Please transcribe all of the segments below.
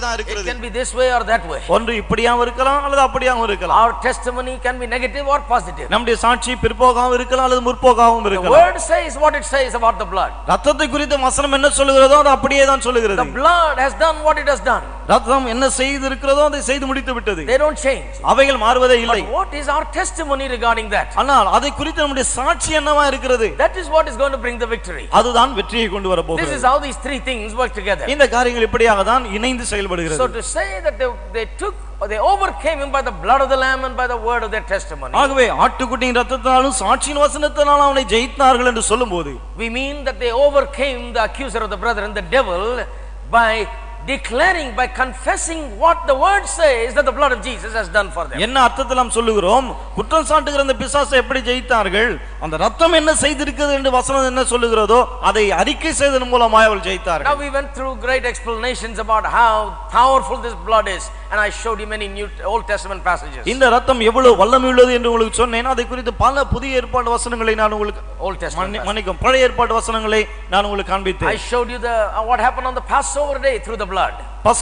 தான் இருக்கிறது. It can be this way or that way. ஒன்று இப்படியாவும் இருக்கலாம் அல்லது அப்படியாவும் இருக்கலாம். Our testimony can be negative or positive. நம்முடைய சாட்சி பிற்போகாவும் இருக்கலாம் அல்லது முற்போகாவும் இருக்கலாம். The word says what it says about the blood. ரத்தத்தை குறித்து வசனம் என்ன சொல்லுகிறதோ அது அப்படியே தான் சொல்லுகிறது. The blood has done what it has done. ரத்தம் என்ன செய்து இருக்கிறதோ அதை செய்து முடித்து விட்டது. They don't change. அவைகள் மாறுவதே இல்லை. But what is our testimony regarding that? ஆனால் அதை குறித்து நம்முடைய சாட்சி என்னவா இருக்கிறது? That is what is going to bring the victory. அதுதான் வெற்றியை கொண்டு வர போகிறது. This is how these three things work together. இந்த காரியங்கள் இப்படியாக தான் இணைந்து செயல்படுகிறது. So to say that they took or they overcame him by the blood of the lamb and by the word of their testimony. ஆகவே ஆட்டுக்குட்டியின் இரத்தத்தாலும் சாட்சியின் வசனத்தாலும் அவனை ஜெயித்தார்கள் என்று சொல்லும்போது we mean that they overcame the accuser of the brethren, the devil, by declaring, by confessing what the word says that the blood of Jesus has done for them. என்ன அர்த்தத்தில் நாம் சொல்லுகிறோம்? குற்றம் சாட்டுகிற அந்த பிசாசை எப்படி ஜெயித்தார்கள்? அந்த ரத்தம் என்ன செய்திருக்கிறது என்று வசனம் என்ன சொல்லுகிறதோ அதை அறிக்கை செய்ததன் மூலமாக அவர்கள் ஜெயித்தார்கள். Now we went through great explanations about how powerful this blood is, and I showed you many new Old Testament passages. இந்த ரத்தம் எவ்வளவு வல்லமை உள்ளது என்று உங்களுக்கு சொன்னேன். அதை குறித்து பல புதிய ஏற்பாட்டு வசனங்களை நான் உங்களுக்கு Old Testament மன்னிக்கும் பழைய ஏற்பாட்டு வசனங்களை நான் உங்களுக்கு காண்பித்தேன். I showed you the what happened on the Passover day through the blood.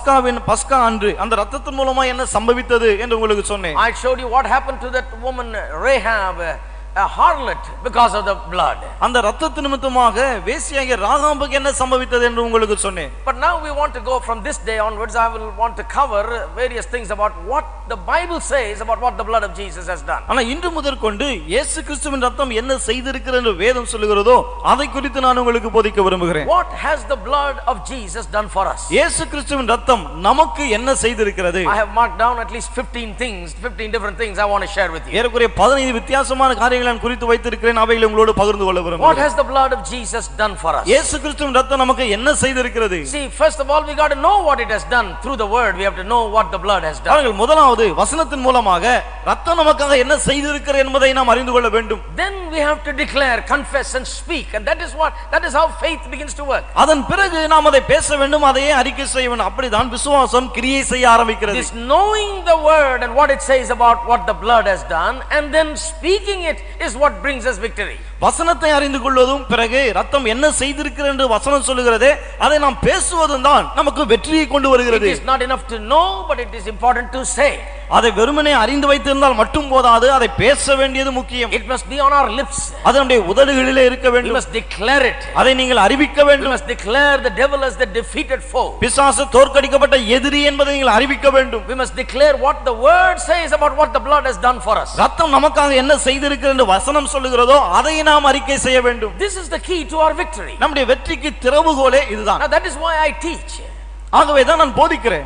பஸ்கா அன்று அந்த ரத்தத்தின் மூலமா என்ன சம்பவித்தது என்று உங்களுக்கு சொன்னேன். I showed you what happened to that woman Rahab, a harlot, because of the blood. அந்த ரத்தத்தின் நிமித்தமாக வேசியாகிய ராகாம்புக்கு என்ன சம்பவித்தது என்று உங்களுக்கு சொன்னேன். But now we want to go from this day onwards. I will want to cover various things about what the Bible says about what the blood of Jesus has done. ஆனா இன்று முதற்கொண்டு இயேசு கிறிஸ்துவின் ரத்தம் என்ன செய்திருக்கிறது என்று வேதம் சொல்லுகிறதோ அதை குறித்து நான் உங்களுக்கு போதிக்க விரும்புகிறேன். What has the blood of Jesus done for us? இயேசு கிறிஸ்துவின் ரத்தம் நமக்கு என்ன செய்திருக்கிறது? I have marked down at least 15 things, 15 different things I want to share with you. ஏறக்குறைய 15 வித்தியாசமான காரியங்களை நான் குறித்து வைத்திருக்கிறேன். அவைகளை உங்களோடு பகிர்ந்து கொள்ள விரும்புகிறேன். What has the blood of Jesus done for us? இயேசு கிறிஸ்துவின் ரத்தம் நமக்கு என்ன செய்திருக்கிறது? See, first of all we got to know what it has done. Through the word we have to know what the blood has done. பாருங்கள், முதலாவது வசனத்தின் மூலமாக ரத்தம் நமக்காக என்ன செய்திருக்கிறது என்பதை நாம் அறிந்து கொள்ள வேண்டும். Then we have to declare, confess and speak, and that is how faith begins to work. அதன் பிறகு நாம் அதை பேச வேண்டும், அதையே அறிக்கை செய்ய வேண்டும். அப்படிதான் விசுவாசம் கிரியை செய்ய ஆரம்பிக்கிறது. This knowing the word and what it says about what the blood has done and then speaking it is what brings us victory. வசனத்தை அறிந்து கொள்வதும் பிறகு ரத்தம் என்ன செய்திருக்கிறது என்று வசனம் சொல்லுகிறதே அதை நாம் பேசுவதும் தான் நமக்கு வெற்றியை கொண்டு வருகிறது. It is not enough to know, but it is important to say. அதை வெறுமனே அறிந்து வைத்திருந்தால் மட்டும் போதாது, அதை பேச வேண்டியது முக்கியம். It must be on our lips. அது நம்முடைய உதடுகளிலே இருக்க We வேண்டும். must declare it. அதை நீங்கள் அறிவிக்க We வேண்டும். must declare the devil as the defeated foe. பிசாசு தோற்கடிக்கப்பட்ட எதிரி என்பதை நீங்கள் அறிவிக்க வேண்டும். We must declare what the word says about what the blood has done for us. ரத்தம் நமக்காக என்ன செய்திருக்கிறது என்று வசனம் சொல்லுகிறதோ அதை நாம் அறிக்கை செய்ய வேண்டும். This is the key to our victory. நம்முடைய வெற்றிக்கு திறவுகோலே இதுதான். Now that is why I teach. ஆகவே தான் நான் போதிக்கிறேன்.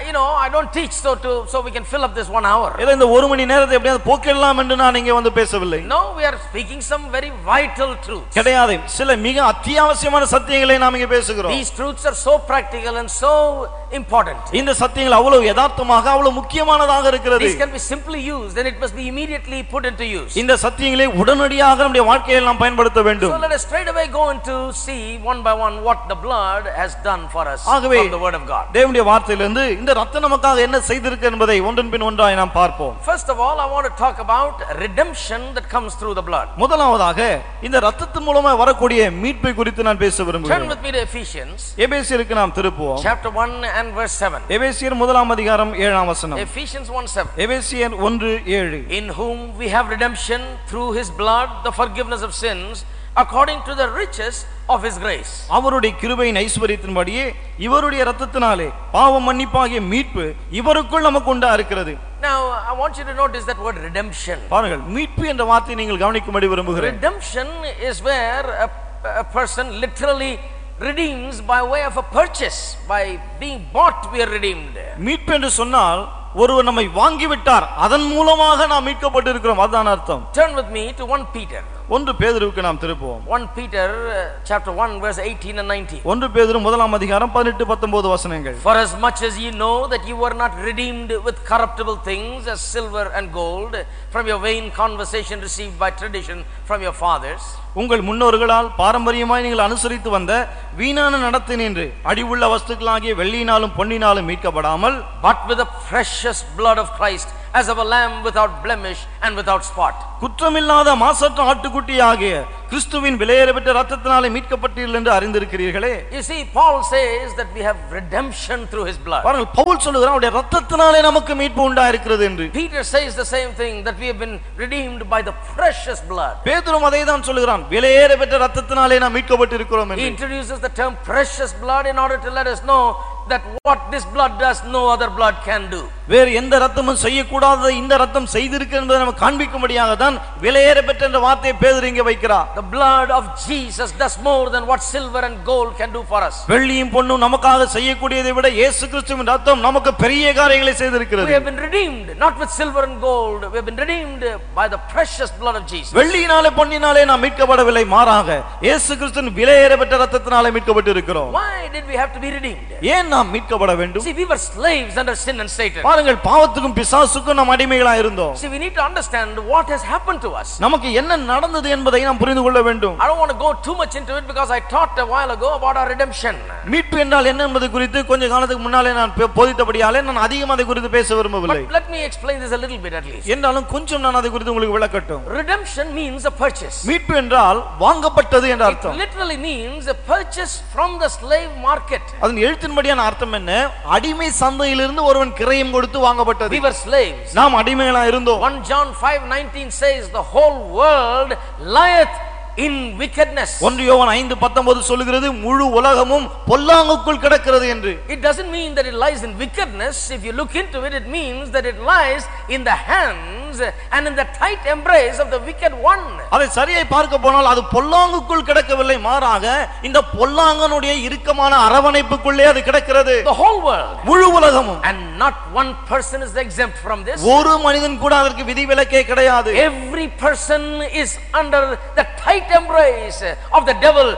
I don't teach so we can fill up this 1 hour. ஏதோ இந்த ஒரு மணி நேரத்தை எப்படியாவது போக்கிடலாம் என்று நான் இங்கே வந்து பேசவில்லை. No, we are speaking some very vital truths. கிடையாது, சில மிக அத்தியாவசியமான சத்தியங்களை நாம் இங்கே பேசுகிறோம். These truths are so practical and so important. இந்த சத்தியங்கள் அவ்வளவு யதார்த்தமாக அவ்வளவு முக்கியமானதாக இருக்கிறது. These can be simply used and it must be immediately put into use. இந்த சத்தியங்களை உடனடியாக நம்முடைய வாழ்க்கையில் நாம் பயன்படுத்த வேண்டும். So let us straight away go into see one by one what the blood has done for us ஆகவே from the word of God. தேவனுடைய வார்த்தையிலிருந்து இந்த ரத்தம் நமக்காக என்ன செய்திருக்கு என்பதை ஒன்றன் பின் ஒன்றாய் நாம் பார்ப்போம். First of all, I want to talk about redemption that comes through the blood. முதலாவதாக இந்த ரத்தத்தின் மூலமா வரக்கூடிய மீட்பை குறித்து நான் பேச விரும்புகிறேன். Turn with me to Ephesians. எபேசியருக்கு நாம் திருப்புவோம். Chapter 1 and verse 7. எபேசியர் முதலாம் அதிகாரம் 7ஆம் வசனம். Ephesians 1:7. எபேசியர் 1:7. In whom we have redemption through his blood, the forgiveness of sins, according to the riches of his grace. அவருடைய கிருபையின் ஐஸ்வரியத்தின்படியே இவருடைய இரத்தத்தினாலே பாவ மன்னிப்பாகிய மீட்பு இவருக்குள் நமக்கு உண்டா இருக்கிறது. Now I want you to notice that word redemption. பாருங்கள், மீட்பு என்ற வார்த்தையை நீங்கள் கவனிக்கும்படி விரும்புகிறேன். Redemption is where a person literally redeems by way of a purchase. By being bought we are redeemed. மீட்பு என்று சொன்னால் ஒருவர் நம்மை வாங்கி விட்டார், அதன் மூலமாக நாம் மீட்கப்பட்டிருக்கிறோம், அதுதான் அர்த்தம். Turn with me to 1 Peter. 1 பேதுருவுக்கு நாம் திருப்புவோம். 1 Peter chapter 1 verse 18 and 19. 1 பேதுரு முதலாம் அதிகாரம் 18-19 வசனங்கள். For as much as ye know that you were not redeemed with corruptible things as silver and gold from your vain conversation received by tradition from your fathers. உங்கள் முன்னோர்களால் பாரம்பரியமாய் நீங்கள் அனுசரித்து வந்த வீணான நடத்தினின்று அடிவுள்ள வஸ்துக்களாகிய வெள்ளியினாலும் பொன்னினாலும் மீட்கப்படாமல், but with the precious blood of Christ as of a lamb without blemish and without spot. குற்றமில்லாத மாசற்ற ஆட்டுக்குட்டியாகிய கிறிஸ்துவின் விலையேறப்பட்ட இரத்தத்தினாலே மீட்கப்பட்டீர்கள் என்று அறிந்திருக்கிறீர்களே. You see, Paul says that we have redemption through his blood. பாருங்கள், பவுல் சொல்லுகிறார் அவருடைய இரத்தத்தினாலே நமக்கு மீட்பு உண்டாயிருக்கிறது என்று. Peter says the same thing, that we have been redeemed by the precious blood. பேதுரும் அதே தான் சொல்லுகிறான், விலையேறப்பட்ட இரத்தத்தினாலே நாம் மீட்கப்பட்டிருக்கிறோம் என்று. He introduces the term precious blood in order to let us know that what this blood does no other blood can do. வேறு எந்த இரத்தமும் செய்யக்கூடாததை இந்த இரத்தம் செய்திருக்கு என்பதை நமக்கு காண்பிக்கும்படியாக தான் விலையேறப்பட்ட என்ற வார்த்தையை பேதுரு இங்கே வைக்கிறார். The blood of Jesus does more than what silver and gold can do for us. வெள்ளியும் பொன்னும் நமக்காக செய்யக்கூடியதை விட இயேசு கிறிஸ்துவின் இரத்தம் நமக்கு பெரிய காரியங்களை செய்திருக்கிறது. We have been redeemed not with silver and gold, we have been redeemed by the precious blood of Jesus. வெள்ளியினாலே பொன்னினாலே நாம் மீட்கப்படவில்லை, மாறாக இயேசு கிறிஸ்துவின் விலையேறப்பட்ட இரத்தத்தினாலே மீட்கப்பட்டிருக்கிறோம். Why did we have to be redeemed? ஏன் நாம் மீட்கப்பட வேண்டும்? See, we were slaves under sin and Satan. பாருங்கள், பாவத்துக்கும் பிசாசுக்கும் நாம் அடிமைகளாய் இருந்தோம். See, we need to understand what has happened to us. நமக்கு என்ன நடந்தது என்பதை நாம் புரிந்து கொள்ள வேண்டும். I don't want to go too much into it because I taught a while ago about our redemption. மீட்பு என்றால் என்ன என்பது குறித்து கொஞ்ச காலத்துக்கு முன்னாலே நான் போதித்தபடியாலே நான் அதிகம் அதை குறித்து பேச விரும்பவில்லை. But let me explain this a little bit at least. என்றாலும் கொஞ்சம் நான் அதை குறித்து உங்களுக்கு விளக்கட்டும். Redemption means a purchase. மீட்பு என்றால் வாங்கப்பட்டது என்ற It அர்த்தம். literally means a purchase from the slave market. அதன் எழுத்தின்படியான அர்த்தம் என்ன? அடிமை சந்தையிலிருந்து ஒருவன் கிரயம் கொடுத்து வாங்கப்பட்டது. We were slaves. நாம் அடிமைகளாய் இருந்தோம். 1 John 5:19 says the whole world lieth in wickedness. 1 யோவான் 5:19 சொல்லுகிறது முழு உலகமும் பொல்லாங்குக்குள் கிடக்கிறது என்று. It doesn't mean that it lies in wickedness. If you look into it, it means that it lies in the hands and in the tight embrace of the wicked one. அதை சரியாய் பார்க்க போனால் அது பொல்லாங்குக்குள் கிடக்கவில்லை, மாறாக இந்த பொல்லாங்கனுடைய இறுக்கமான அரவணைப்புக்குள்ளே அது கிடக்கிறது. The whole world. முழு உலகமும். And not one person is exempt from this. ஒரு மனிதன் கூட அதற்கு விதிவிலக்கே கிடையாது. Every person is under the tight embrace of the devil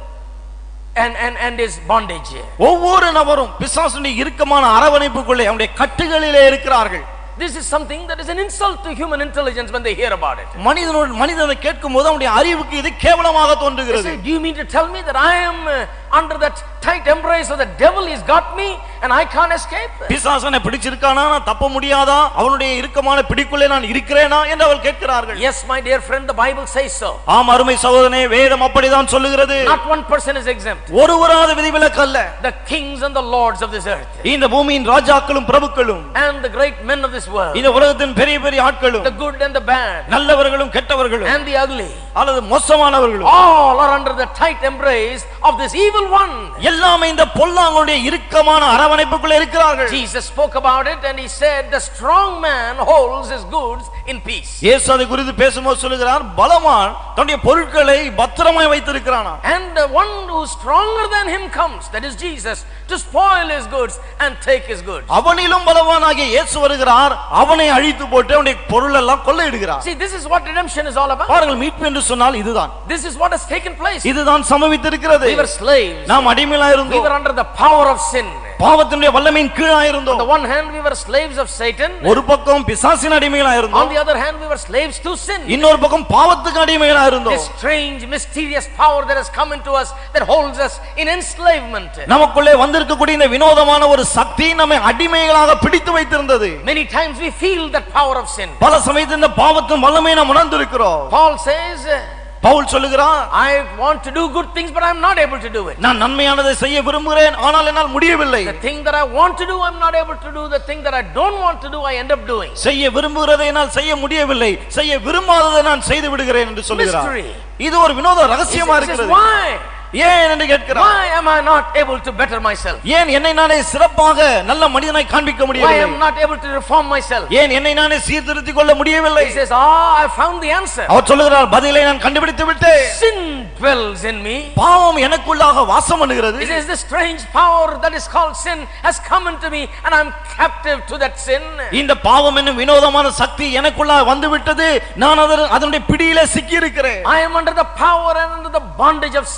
and his bondage. ஒவ்வொரு நபரும் பிசாசுடைய இறுக்கமான அரவணைப்புக்குள்ளே அவருடைய கட்டுகளிலே இருக்கிறார்கள். This is something that is an insult to human intelligence when they hear about it. மனிதனை கேட்கும்போது அவருடைய அறிவுக்கு இது கேவலமாக தோன்றுகிறது. Do you mean to tell me that I am under that tight embrace of the devil? He's got me and I can't escape? பிசாசனை பிடிச்சிருக்கானா, நான் தப்ப முடியாதா? அவனுடைய இறுக்கமான பிடிக்குள்ளே நான் இருக்கிறேனா என்று அவர்கள் கேட்கிறார்கள். Yes, my dear friend, the Bible says so. ஆம் அருமை சகோதரனே, வேதம் அப்படிதான் சொல்லுகிறது. Not one person is exempt. ஒருவராவது விதிவிலக்கு அல்ல. The kings and the lords of this earth, இந்த பூமியின் ராஜாக்களும் பிரபுக்களும், and the great men of this world, இந்த உலகத்தின் பெரிய பெரிய ஆட்களும், the good and the bad, நல்லவர்களும் கெட்டவர்களும், and the ugly, அல்லது மோசமானவர்களும், all are under the tight embrace of this evil one. எல்லாமே இந்த பொல்லாங்கனுடைய இறுக்கமான அரவணைப்புக்குள்ளே இருக்கிறார்கள். Jesus spoke about it and he said the strong man holds his goods in peace. இயேசு அதை குறித்து பேசும்போது சொல்லுகிறார், பலவான் தன்னுடைய பொருட்களை பத்திரமாய் வைத்திருக்கிறானா. And the one who is stronger than him comes, that is Jesus, to spoil his goods and take his goods. அவனிலும் பலவானாகிய இயேசு வருகிறார், அவனை அழித்து போட்டு அவனுடைய பொருள் எல்லாம் கொள்ளையிடுகிறார். See, this is what redemption is all about. பாருங்கள், மீட்பு என்று சொன்னால் இதுதான். This is what has taken place. இதுதான் சம்பவித்திருக்கிறது. We were slaves. நாம் அடிமைகளாய் We இருந்தோம். were under the power of sin. பாவத்தினுடைய வல்லமையின் கீழாய் On இருந்தோம். the one hand we were slaves of Satan. ஒரு பக்கம் பிசாசின் அடிமைகளாய் On இருந்தோம். the other hand we were slaves to sin. இன்னொரு பக்கம் பாவத்துக்கு அடிமைகளாய் இருந்தோம். This strange mysterious power that has come into us that holds us in enslavement. நமக்குள்ளே வந்திருக்கக்கூடிய இந்த வினோதமான ஒரு சக்தி நம்மை அடிமைகளாக பிடித்து வைத்திருந்தது. Many times we feel that power of sin. பல சமயத்தில் இந்த பாவத்தின் வல்லமையை நாம் உணர்ந்திருக்கிறோம். Paul says, பவுல் சொல்லுகிறார், I want to do good things but I am not able to do it. நான் நன்மையானதை செய்ய விரும்புகிறேன், ஆனால் என்னால் முடியவில்லை. The thing that I want to do I am not able to do. The thing that I don't want to do I end up doing. செய்ய விரும்புகிறதை என்னால் செய்ய முடியவில்லை, செய்ய விரும்பாததை நான் செய்து விடுகிறேன் என்று சொல்லுகிறார். Mystery. இது ஒரு வினோத ரகசியமா He says, இருக்கிறது. why? ஏன் என்று கேட்கிறார். Why am I not able to better myself? ஏன் என்னை நானே சிறப்பாக நல்ல மனிதனாய் காண்பிக்க Why முடியவில்லை? am I not able to reform myself? ஏன் என்னை நானே சீர்திருத்திக் கொள்ள முடியவில்லை? He says, I found the answer. அவர் சொல்லுகிறார், பதிலை நான் கண்டுபிடித்து விட்டேன். Sin dwells in me. பாவம் எனக்குள்ளாக வாசம் பண்ணுகிறது. He says, this strange power that is called sin has come into me and I am captive to that sin. இந்த பாவம் என்னும் வினோதமான சக்தி எனக்குள்ளாக வந்து விட்டது, நான் அதனுடைய பிடியிலே சிக்கி இருக்கிறேன். I am under the power and under the bondage of sin.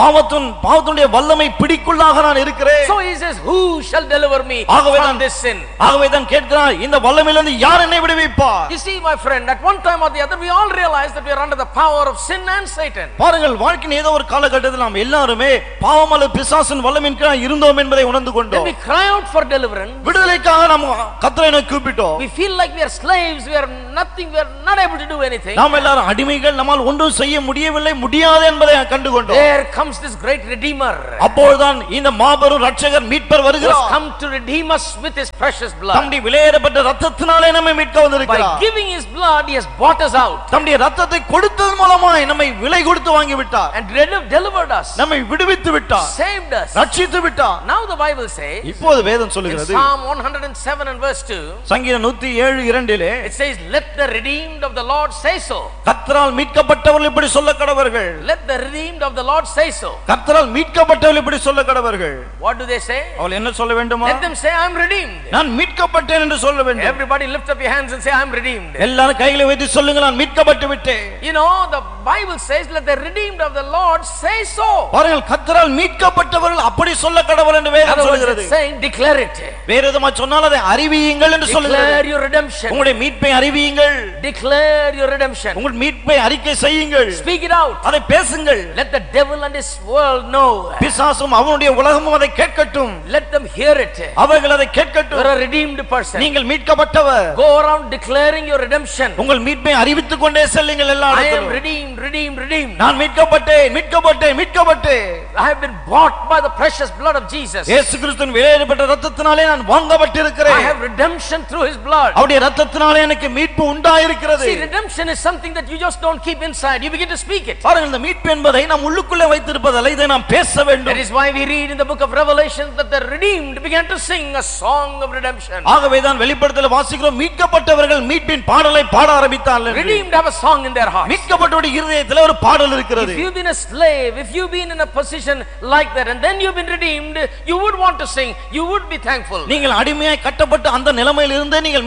பாவத்துடைய வல்லமை பிடிக்குள்ளாக நான் இருக்கிறேன். So he says, who shall deliver me from this sin? ஆகவே தான் கேட்கிறார், இந்த வல்லமையிலிருந்து யார் என்னை விடுவிப்பார்? You see my friend, at one time or the other we all realize that we are under the power of sin and Satan. பாருங்கள், வாழ்க்கையின் ஏதோ ஒரு காலகட்டத்தில் நாம் எல்லாருமே பாவம் அல்லது பிசாசின் வல்லமையின் கீழ் இருந்தோம் என்பதை உணர்ந்து கொண்டோம். When we cry out for deliverance, விடுதலைக்காக நாம் கர்த்தரை நோக்கி கூப்பிட்டோம். we feel like we are slaves, we are nothing, we are not able to do anything. நாம் எல்லாரும் அடிமைகள், நம்மால் ஒன்றும் செய்ய முடியவில்லை, முடியாது என்பதை கண்டுகொண்டோம். There comes this great redeemer. அப்பொழுதுதான் இந்த மாபெரும் இரட்சகர் மீட்பர் வருகிறார். Come to redeem us with his precious blood. தம்முடைய விலையேறப்பட்ட இரத்தத்தினாலே நம்மை மீட்க வந்திருக்கிறார். By giving his blood he has bought us out. தம்முடைய இரத்தத்தை கொடுத்ததன் மூலமாய் நம்மை விலை கொடுத்து வாங்கி விட்டார். And delivered us. நம்மை விடுவித்து விட்டார். Saved us. ரட்சித்து விட்டார். Now the Bible says, இப்போது வேதம் சொல்லுகிறது, Psalm 107 and verse 2, சங்கீதம் 107:2, it says, let the redeemed of the Lord say so. கர்த்தரால் மீட்கப்பட்டவர்கள் இப்படி சொல்ல கடவர்கள். Let the redeemed of the Lord say so. கர்த்தரால் மீட்கப்பட்டவர்கள் இப்படி சொல்ல கடவர்கள். What do they say? அவர்கள் என்ன சொல்ல வேண்டுமா? Let them say, I am redeemed. நான் மீட்கப்பட்டேன் என்று சொல்ல வேண்டும். Everybody lift up your hands and say, I am redeemed. எல்லாரும் கைகளை வைத்து சொல்லுங்க, நான் மீட்கப்பட்டு விட்டேன். You know, the Bible says, let the redeemed of the Lord say so. பாருங்கள், கர்த்தரால் மீட்கப்பட்டவர்கள் அப்படி சொல்ல கடவர்கள் என்று வேதம் சொல்கிறது. Saying, declare it. வேற விதமா சொன்னால் அதை அறிவியுங்கள் என்று சொல்கிறது. Declare your redemption. உங்களுடைய மீட்பை அறிவியுங்கள். Declare your redemption. உங்கள் மீட்பை அறிக்கை செய்யுங்கள். Speak it out. அதை பேசுங்கள். Let the devil and his world know. பிசாசும் அவனுடைய உலகமும் அதை கேட்கட்டும். Let them hear it. அவர்கள் அதை கேட்கட்டும். You are a redeemed person. நீங்கள் மீட்கப்பட்டவர். Go around declaring your redemption. உங்கள் மீட்பை அறிவித்துக் கொண்டே செல்லுங்கள் எல்லா I am இடத்திலும். redeemed, redeemed, redeemed. நான் மீட்கப்பட்டேன், மீட்கப்பட்டேன், மீட்கப்பட்டேன். I have been bought by the precious blood of Jesus. இயேசு கிறிஸ்துவின் விலையேறப்பட்ட இரத்தத்தினாலே நான் வாங்கப்பட்டிருக்கிறேன். I have redemption through his blood. அவருடைய இரத்தத்தினாலே எனக்கு மீட்பு உண்டாயிருக்கிறது. See, redemption is something that you just don't keep inside. You begin to speak it. பாருங்கள், இந்த மீட்பு என்பதை நாம் உள்ளுக்குள்ளே வைத்திருப்பதல்ல, இதை நாம் பேச வேண்டும். That is why we read in the book of Revelation that the redeemed began to sing a song of redemption. ஆகவே தான் வெளிப்படுத்தலில் வாசிக்கிறோம், மீட்கப்பட்டவர்கள் மீட்பின் பாடலை பாட ஆரம்பித்தார்கள். Redeemed have a song in their heart. மீட்கப்பட்டவருடைய இருதயத்தில் ஒரு பாடல் இருக்கிறது. If you've been a slave, if you've been in a position like that and then you've been redeemed, you would want to sing, you would be thankful. நீங்கள் அடிமையாய் கட்டப்பட்ட அந்த நிலைமையில் இருந்து நீங்கள்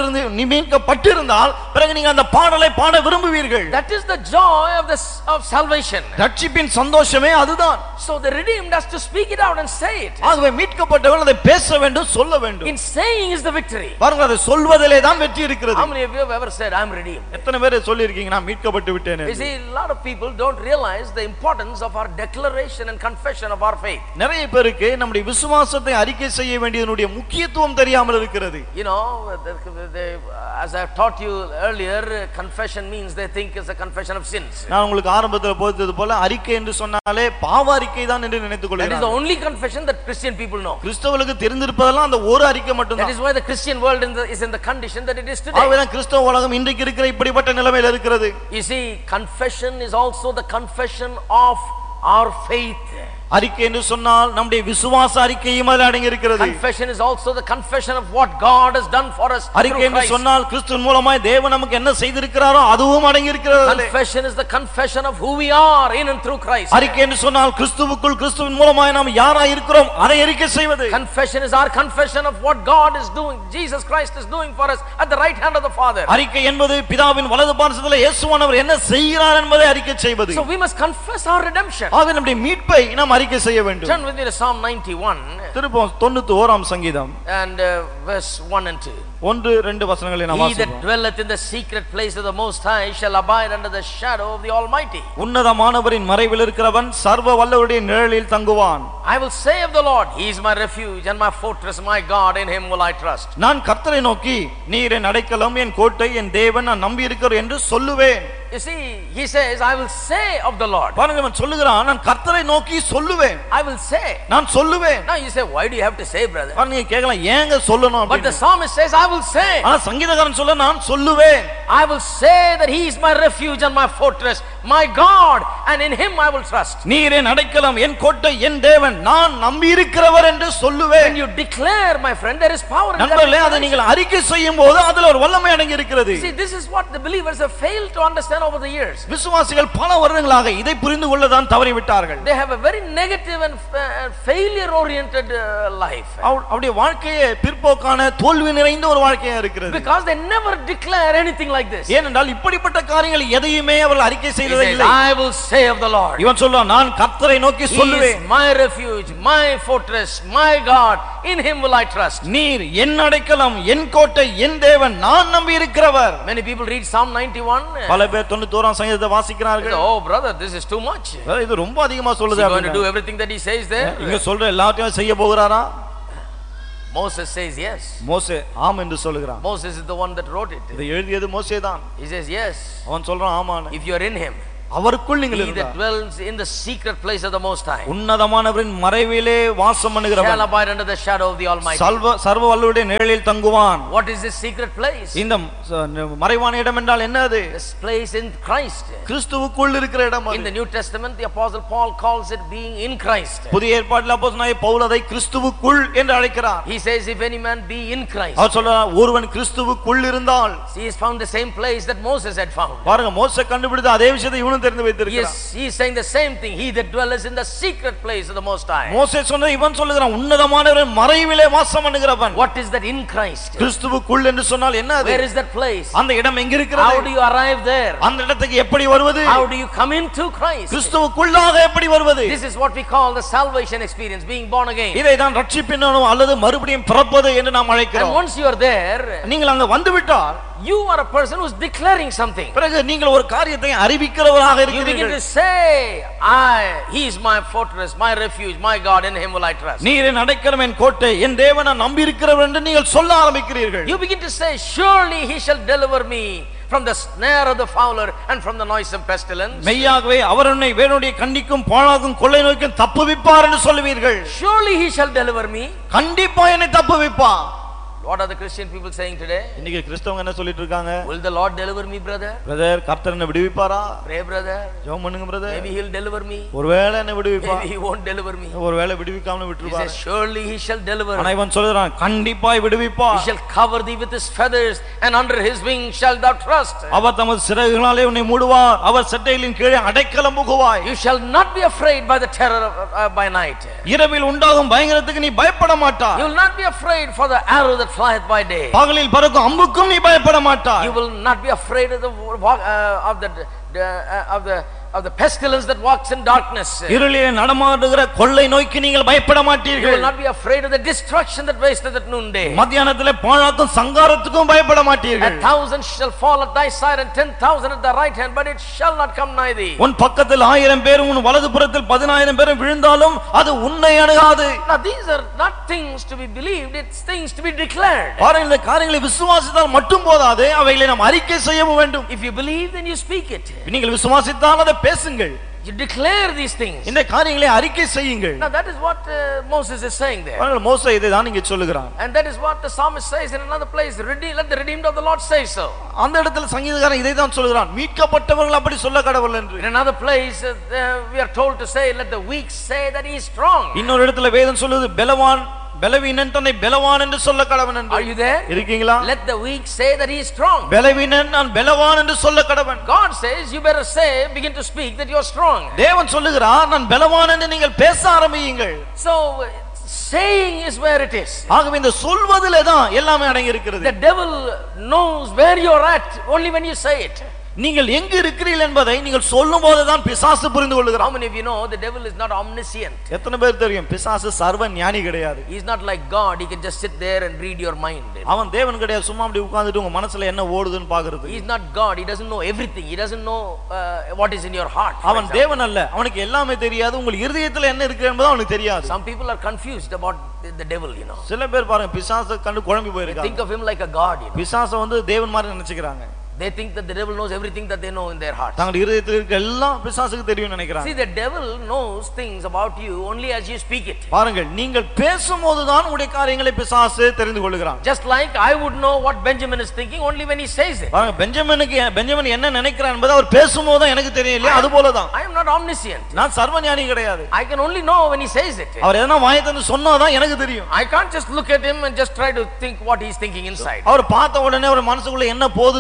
மீட்கப்பட்டிருந்தால் பிறகு நீங்கள் அந்த பாடலை பாட விரும்புவீர்கள். That is the joy of salvation. ரட்சிப்பின் சந்தோஷமே அதுதான். So the redeemed has to speak it out and say it. ஆகவே மீட்கப்பட்டவர்கள் அதை பேச வேண்டும், சொல்ல வேண்டும். In saying is the victory. பாருங்க, அதை சொல்வதிலே தான் வெற்றி இருக்கிறது. How many of you have ever said I am redeemed? எத்தனை பேர் சொல்லி இருக்கீங்க நான் மீட்கப்பட்டு விட்டேன்? You see, a lot of people don't realize the importance of our declaration and confession of our faith. நிறைய பேருக்கு நம்முடைய விசுவாசத்தை அறிக்கை செய்ய வேண்டியதனுடைய முக்கியத்துவம் தெரியாமல் இருக்கிறது. You know, as I have taught you earlier, confession means they think it's a confession of sins. நான் உங்களுக்கு ஆரம்பத்தில் போதித்தது போல அறிக்கை என்று சொன்னாலே பாவ அறிக்கை தான் என்று நினைத்துக் That is the கொள்கிறார்கள். only confession that Christian people know. கிறிஸ்தவர்களுக்கு தெரிந்திருப்பதெல்லாம் அந்த ஒரு அறிக்கை மட்டும்தான். That is why the Christian world is in the condition that it is today. ஆகவேதான் கிறிஸ்தவ உலகம் இன்றைக்கு இருக்கிற இப்படிப்பட்ட நிலைமையில் இருக்கிறது. You see, confession is also the confession of our faith. அறிக்கை என்று சொன்னால் நம்முடைய விசுவாச அறிக்கையும் அதில் அடங்கி இருக்கிறது. Confession is also the confession of what God has done for us. அறிக்கை என்று சொன்னால் கிறிஸ்துவின் மூலமாய் தேவன் நமக்கு என்ன செய்திருக்கிறாரோ அதுவும் அடங்கி இருக்கிறது. Confession is the confession of who we are in and through Christ. அறிக்கை என்று சொன்னால் கிறிஸ்துவுக்குள் கிறிஸ்துவின் மூலமாய் நாம் யாராய் இருக்கிறோம் அதை அறிக்கை செய்வது. Confession is our confession of what God is doing, Jesus Christ is doing for us at the right hand of the Father. அறிக்கை என்பது பிதாவின் வலது பார்சத்தில் இயேசுவானவர் என்ன செய்கிறார் என்பதை அறிக்கை செய்வது. So we must confess our redemption. ஆகவே நம்முடைய மீட்பை நாம் அறிக்கை செய்ய வேண்டும். Turn with me to Psalm 91. திருப்போம் 91ஆம் சங்கீதம் and verse 1 and 2. 1-2 வசனங்களை நாம் He வாசிப்போம். that dwelleth in the secret place of the Most High shall abide under the shadow of the Almighty. உன்னதமானவரின் மறைவில் இருக்கிறவன் சர்வ வல்லவருடைய நிழலில் தங்குவான். I will say of the Lord, He is my refuge and my fortress, my God, in Him will I trust. நான் கர்த்தரை நோக்கி நீர் என் அடைக்கலம், என் கோட்டை, என் தேவன், நான் நம்பி இருக்கிறேன் என்று சொல்லுவேன். You see, he says, I will say of the Lord. பாருங்க, அவன் சொல்லுகிறான் நான் கர்த்தரை நோக்கி சொல்லுவேன். I will say. நான் சொல்லுவேன். Now you say, why do you have to say, brother? பாருங்க, கேட்கலாம் ஏங்க சொல்லணும் But the அப்படி. psalmist says, I will say. ஆனா சங்கீதக்காரன் சொல்ல நான் சொல்லுவேன். I will say that He is my refuge and my fortress, my God, and in Him I will trust. நீர் என் அடைக்கலம், என் கோட்டை, என் தேவன், நான் நம்பி இருக்கிறவர் என்று சொல்லுவேன். When you declare, my friend, there is power in that. நண்பர்களே, அதை நீங்கள் அறிக்கை செய்யும் போது அதில் ஒரு வல்லமை அடங்கி இருக்கிறது. See, this is what the believers have failed to understand over the years. விசுவாசிகள் பல வருடங்களாக இதை புரிந்து கொள்ளதான் தவறிவிட்டார்கள். They have a very negative and failure oriented life. அவருடைய வாழ்க்கையே பிற்போக்கான தோல்வி நிறைந்த ஒரு வாழ்க்கையா இருக்கிறது. Because they never declare anything like this. ஏனென்றால் இப்படிப்பட்ட காரியங்கள் எதையுமே அவர்கள் அறிக்கை செய்ய செய்ததே says, இல்லை. I will say of the Lord. இவன் சொல்றான், நான் கர்த்தரை நோக்கி He is சொல்லுவேன், my refuge, my fortress, my God, in him will I trust. நீர் என் அடைக்கலம், என் கோட்டை, என் தேவன், நான் நம்பி இருக்கிறவர். Many people read Psalm 91. பல பேர் 91ஆம் சங்கீதத்தை வாசிக்கிறார்கள். Oh brother, this is too much. இது ரொம்ப அதிகமா Is சொல்லுது. he going to do everything that he says there? இங்க சொல்ற எல்லாத்தையும் செய்ய போகிறாரா? Moses says yes. மோசே ஆம் என்று சொல்லுகிறான். Moses is the one that wrote it. இதை எழுதியது மோசே தான். He says yes. அவன் சொல்றான் ஆமான்னு. If you are in him, அவருக்குள் நீங்கள் he that இருந்தால் dwells in the secret place of the Most High உன்னதமானவரின் மறைவிலே வாசம் shall பண்ணுகிறவன் abide under the shadow of the Almighty. சர்வ வல்லவருடைய நிழலில் தங்குவான். What is this secret place? இந்த மறைவான இடம் என்றால் என்ன? அது This place in Christ. கிறிஸ்துவுக்குள் இருக்கிற இடம். In the New Testament, the Apostle Paul calls it being in Christ. புதிய ஏற்பாட்டில் அப்போஸ்தலனாகிய பவுல் அதை கிறிஸ்துவுக்குள் என்று அழைக்கிறார். He says, if any man be in Christ, அவர் சொல்றார், ஒருவன் கிறிஸ்துவுக்குள் இருந்தால். he has found the same place that Moses had found. பாருங்க, மோசே கண்டுபிடித்த அதே விஷயத்தை இவனும் தெரிந்து வைத்திருக்கிறான். Yes, he is saying the same thing. He that dwelleth in the secret place of the Most High. மோசே சொன்னது இவன் சொல்லுகிறான், உன்னதமானவரின் மறைவிலே வாசம் பண்ணுகிறவன். What is that in Christ? கிறிஸ்துவுக்குள் என்று சொன்னால் என்ன அது? Where is that place? அந்த இடம் எங்க இருக்கிறது? How do you arrive there? அந்த இடத்துக்கு எப்படி வருவது? How do you come into Christ? கிறிஸ்துவுக்குள்ளாக எப்படி வருவது? This is what we call the salvation experience, being born again. இதை தான் ரட்சிப்பின் அல்லது மறுபடியும் பிறப்பது என்று நாம் And அழைக்கிறோம். once you are there, நீங்கள் அங்க வந்து விட்டால் you are a person who is declaring something. பிறகு நீங்கள் ஒரு காரியத்தை அறிவிக்கிறவராக You begin இருக்கிறீர்கள். to say, he is my fortress, my refuge, my God, in him will I trust. நீர் என் அடைக்கலம், என் கோட்டை, என் தேவன், நான் நம்பி இருக்கிறவர் என்று நீங்கள் சொல்ல ஆரம்பிக்கிறீர்கள். You begin to say, surely he shall deliver me from the snare of the fowler and from the noisome pestilence. மெய்யாகவே அவர் என்னை வேணுடைய கண்ணிக்கும் பாழாகும் கொள்ளை நோய்க்கும் தப்புவிப்பார் என்று சொல்லுவீர்கள். Surely he shall deliver me. கண்டிப்பா என்னை தப்புவிப்பார். What are the Christian people saying today? இன்னைக்கு கிறிஸ்தவங்க என்ன சொல்லிட்டு இருக்காங்க? Will the Lord deliver me, brother? Brother, கர்த்தர் என்னை விடுவிப்பாரா? Pray, brother. ஜெபம் பண்ணுங்க brother. Maybe he'll deliver me. ஒருவேளை என்னை விடுவிப்பார். Maybe he won't deliver me. ஒருவேளை விடுவிக்காம He விட்டுருவார். says, surely he shall deliver. ஆனா இவன் சொல்றான், கண்டிப்பாய் He விடுவிப்பார். shall cover thee with his feathers, and under his wings shalt thou trust. அவர் தமது சிறகுகளாலே உன்னை மூடுவார், அவர் சட்டைகளின் கீழே அடைக்கலம் புகுவாய். You shall not be afraid by the terror by night. இரவில் உண்டாகும் பயங்கரத்துக்கு நீ பயப்பட மாட்டாய். You will not be afraid for the arrow that flieth by day. பகலில் பறக்கும் அம்புக்கும் நீ பயப்பட மாட்டாய். You will not be afraid of the pestilence that walks in darkness. இருளிலே நடமாடுகிற கொள்ளை நோய்க்கு நீங்கள் பயப்பட You will மாட்டீர்கள். not be afraid of the destruction that wasteth at noonday. மத்தியானத்திலே பாழாக்கும் சங்காரத்துக்கும் பயப்பட மாட்டீர்கள். 1,000 shall fall at thy side and 10,000 at thy right hand, but it shall not come nigh thee. உன் பக்கத்தில் 1000 பேரும் உன் வலது புறத்தில் 10,000 பேரும் விழுந்தாலும் அது உன்னை அணுகாது. Now these are not things to be believed, it's things to be declared. பாருங்கள், இந்த காரியங்களை விசுவாசித்தால் மட்டும் போதாது, அவைகளை நாம் அறிக்கை செய்யவும் வேண்டும். If you believe, then you speak it. நீங்கள் விசுவாசித்தால் அதை பேசுங்கள். You declare these things. இந்த காரியங்களை அறிக்கை செய்யுங்கள். Now that is what Moses is saying there. பாருங்கள், மோசே இதை தான் இங்கே சொல்லுகிறான். And that is what the psalmist says in another place. Let the redeemed of the Lord say so. அந்த இடத்துல சங்கீதக்காரன் இதை தான் சொல்கிறான், மீட்கப்பட்டவர்கள் அப்படி சொல்ல கடவுள் என்று. In another place we are told to say, let the weak say that he is strong. இன்னொரு இடத்துல வேதம் சொல்லுது, பலவீனன் தன்னை பலவான் என்று சொல்ல கடவன் என்று. Are you there? இருக்கீங்களா? Let the weak say that he is strong. பலவீனன் நான் பலவான் என்று சொல்ல கடவன். God says you better begin to speak that you are strong. தேவன் சொல்லுகிறார், நான் பலவான் என்று நீங்கள் பேச ஆரம்பியுங்கள். So saying is where it is. ஆகவே இந்த சொல்வதிலே தான் எல்லாமே அடங்கி இருக்கிறது. The devil knows where you are at only when you say it. நீங்கள் எங்கு இருக்கிறீர்கள் என்பதை நீங்கள் சொல்லும்போது தான் பிசாசு புரிந்து How கொள்கிறான். many of you know the devil is not omniscient? எத்தனை பேர் தெரியும், பிசாசு சர்வ ஞானி கிடையாது. He is not like God, he can just sit there and read your mind. அவன் தேவன் கிடையாது, சும்மா அப்படி உட்கார்ந்துட்டு உங்க மனசுல என்ன ஓடுதுன்னு பாக்குறது. He is not God, he doesn't know everything, he doesn't know what is in your heart. அவன் தேவன் அல்ல, அவனுக்கு எல்லாமே தெரியாது, உங்கள் இருதயத்துல என்ன இருக்கு என்பது அவனுக்கு தெரியாது. Some people are confused about the devil, you know. சில பேர் பாருங்க, பிசாசை கண்டு குழம்பி They போயிருக்காங்க. think of him like a god, you know. பிசாசை வந்து தேவன் மாதிரி நினைச்சுக்கிறாங்க. They think that the devil knows everything that they know in their hearts. தங்கள் இருதயத்தில் இருக்க எல்லாம் பிசாசுக்கு தெரியும் நினைக்கிறாங்க. See, the devil knows things about you only as you speak it. பாருங்கள், நீங்கள் பேசும்போது தான் உங்களுடைய காரியங்களை பிசாசு தெரிந்து கொள்கிறான். Just like I would know what Benjamin is thinking only when he says it. பாருங்க, பெஞ்சமின் என்ன நினைக்கிறான் என்பது அவர் பேசும்போது தான் எனக்கு தெரியும் இல்லையா? அது போல தான் I am not omniscient. நான் சர்வ ஞானி கிடையாது. I can only know when he says it. அவர் எதனா வாயை திறந்து சொன்னாதான் எனக்கு தெரியும். I can't just look at him and just try to think what he is thinking inside. அவர் பார்த்த உடனே அவர் மனசுக்குள்ள என்ன போகுதுன்னு சொல்லிட்டு என்னால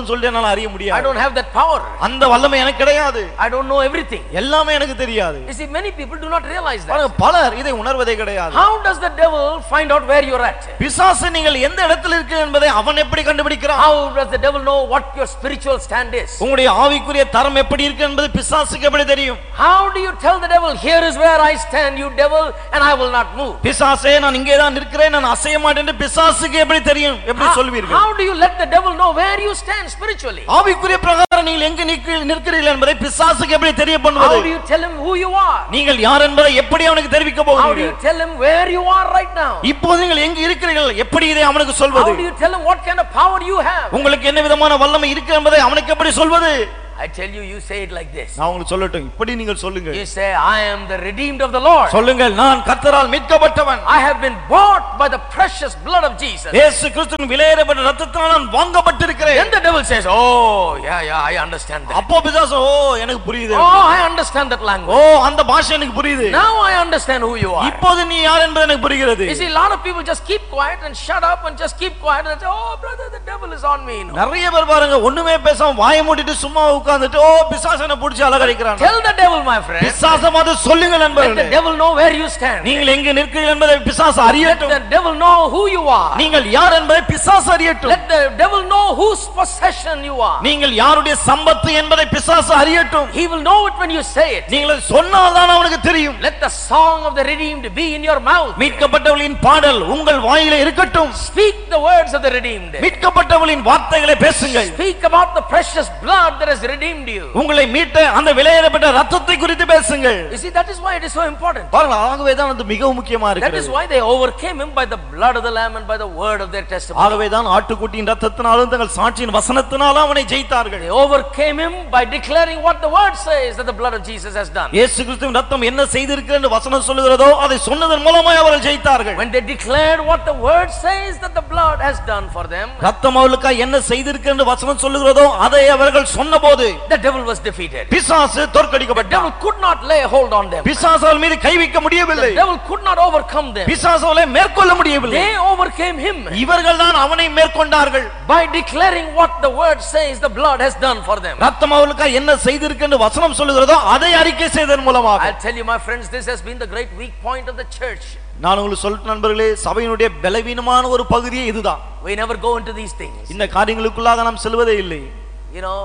அறிய I முடியாது. don't have that power. அந்த வல்லமை எனக்கு கிடையாது. I don't know everything. எல்லாமே எனக்கு தெரியாது. You see, many people do not realize that. பாருங்க, பலர் இதை உணர்வதே கிடையாது. How does the devil find out where you're at? பிசாசு நீங்கள் எந்த இடத்தில் இருக்கிறீர்கள் என்பதை அவன் எப்படி கண்டுபிடிக்கிறான்? How does the devil know what your spiritual stand is? உங்களுடைய ஆவிக்குரிய தரம் எப்படி இருக்கு என்பது பிசாசுக்கு எப்படி தெரியும்? How do you tell the devil, here is where I stand, you devil, and I will not move? பிசாசே, நான் இங்கே தான் இருக்கிறேன், நான் அசைய மாட்டேன் என்று பிசாசுக்கு எப்படி தெரியும்? எப்படி சொல்வீர்கள்? How do you let the devil know where you stand spiritually? ஆவிக்குரிய பிரகாரம் நீங்கள் எங்க நிற்கிறீர்கள் என்பதை பிசாசுக்கு எப்படி தெரிய How பண்ணுவது? do you tell him who you are? நீங்கள் யார் என்பதை எப்படி அவனுக்கு தெரிவிக்க How do you போகிறீர்கள்? tell him where you are right now? இப்போது நீங்கள் எங்க இருக்கிறீர்கள் எப்படி இதை அவனுக்கு How சொல்வது? do you tell him what kind of power you have? உங்களுக்கு என்ன விதமான வல்லமை இருக்கு என்பதை அவனுக்கு எப்படி சொல்வது? I tell you, you say it like this. நான் உங்களுக்கு சொல்லட்டும், இப்படி நீங்கள் சொல்லுங்க. You say, I am the redeemed of the Lord. சொல்லுங்கள், நான் கர்த்தரால் மீட்கப்பட்டவன். I have been bought by the precious blood of Jesus. இயேசு கிறிஸ்துவின் விலையேறப்பட்ட இரத்தத்தால் நான் வாங்கப்பட்டிருக்கிறேன். Then the devil says, oh, yeah, I understand that. அப்போ பிசாசு, ஓ எனக்கு புரியுது. Oh, I understand that language. ஓ அந்த பாஷை எனக்கு புரியுது. Now I understand who you are. இப்போது நீ யார் என்பது எனக்கு புரிகிறது. You see, a lot of people just keep quiet and shut up and just keep quiet and say, oh brother, the devil is on me. நிறைய பேர் பாருங்க, ஒண்ணுமே பேசாம வாயை மூடிட்டு சும்மா உட்கார்ந்துட்டு, ஓ பிசாசனை புடிச்சு அலகரிக்கிறான். Tell the devil, my friend. பிசாசமாவது சொல்லுங்க நண்பர்களே. Let the devil know where you stand. நீங்கள் எங்க நிற்கிறீர்கள் என்பதை பிசாசு அறியட்டும். Let the devil know who you are. நீங்கள் யார் என்பதை பிசாசு அறியட்டும். Let the devil know whose possession you are. நீங்கள் யாருடைய சம்பத்து என்பதை பிசாசு அறியட்டும். He will know it when you say it. நீங்கள் சொன்னால் தான் அவனுக்கு தெரியும். Let the song of the redeemed be in your mouth. மீட்கப்பட்டவளின் பாடல் உங்கள் வாயிலே இருக்கட்டும். Speak the words of the redeemed. மீட்கப்பட்டவளின் வார்த்தைகளை பேசுங்கள். Speak about the precious blood that has redeemed you. உங்களை மீட்ட அந்த விலையேறப்பட்ட இரத்தத்தை குறித்து பேசுங்கள். You see, that is why it is so important. பாருங்க, ஆகவே தான் அது மிகவும் முக்கியமா That இருக்கிறது. is why they overcame him by the blood of the lamb and by the word of their testimony. ஆகவே தான் ஆட்டுக்குட்டியின் இரத்தத்தினாலும் தங்கள் சாட்சியின் வசனத்தினாலும் அவனை ஜெயித்தார்கள். They overcame him by declaring what the word says that the blood of Jesus has done. இயேசு கிறிஸ்துவின் இரத்தம் என்ன செய்திருக்கிறது என்று வசனம் சொல்லுகிறதோ அதை சொன்னதன் மூலமாய் அவர்கள் ஜெயித்தார்கள். When they declared what the word says that the blood has done for them, இரத்தம் அவர்களுக்கு என்ன செய்திருக்கிறது என்று வசனம் சொல்லுகிறதோ அதை அவர்கள் சொன்னபோது the devil was defeated. பிசாசு The தோற்கடிக்கப்பட்டான். devil could not lay hold on them. பிசாசு அவர்கள் மீது கை வைக்க முடியவில்லை. The devil could not overcome them. பிசாசு அவர்களை மேற்கொள்ள முடியவில்லை. They overcame him இவர்கள் தான் அவனை மேற்கொண்டார்கள். by declaring what the word says the blood has done for them. இரத்தம் அவர்களுக்கு என்ன செய்திருக்கு என்று வசனம் சொல்லுகிறதோ அதை அறிக்கை செய்ததன் மூலமாக. I'll tell you, my friends, this has been the great weak point of the church. நான் உங்களுக்கு சொல்லிட்டு நண்பர்களே, சபையினுடைய பலவீனமான ஒரு பகுதியே இதுதான். We never go into these things. இந்த காரியங்களுக்குள்ளாக நாம் செல்வதே இல்லை. You know,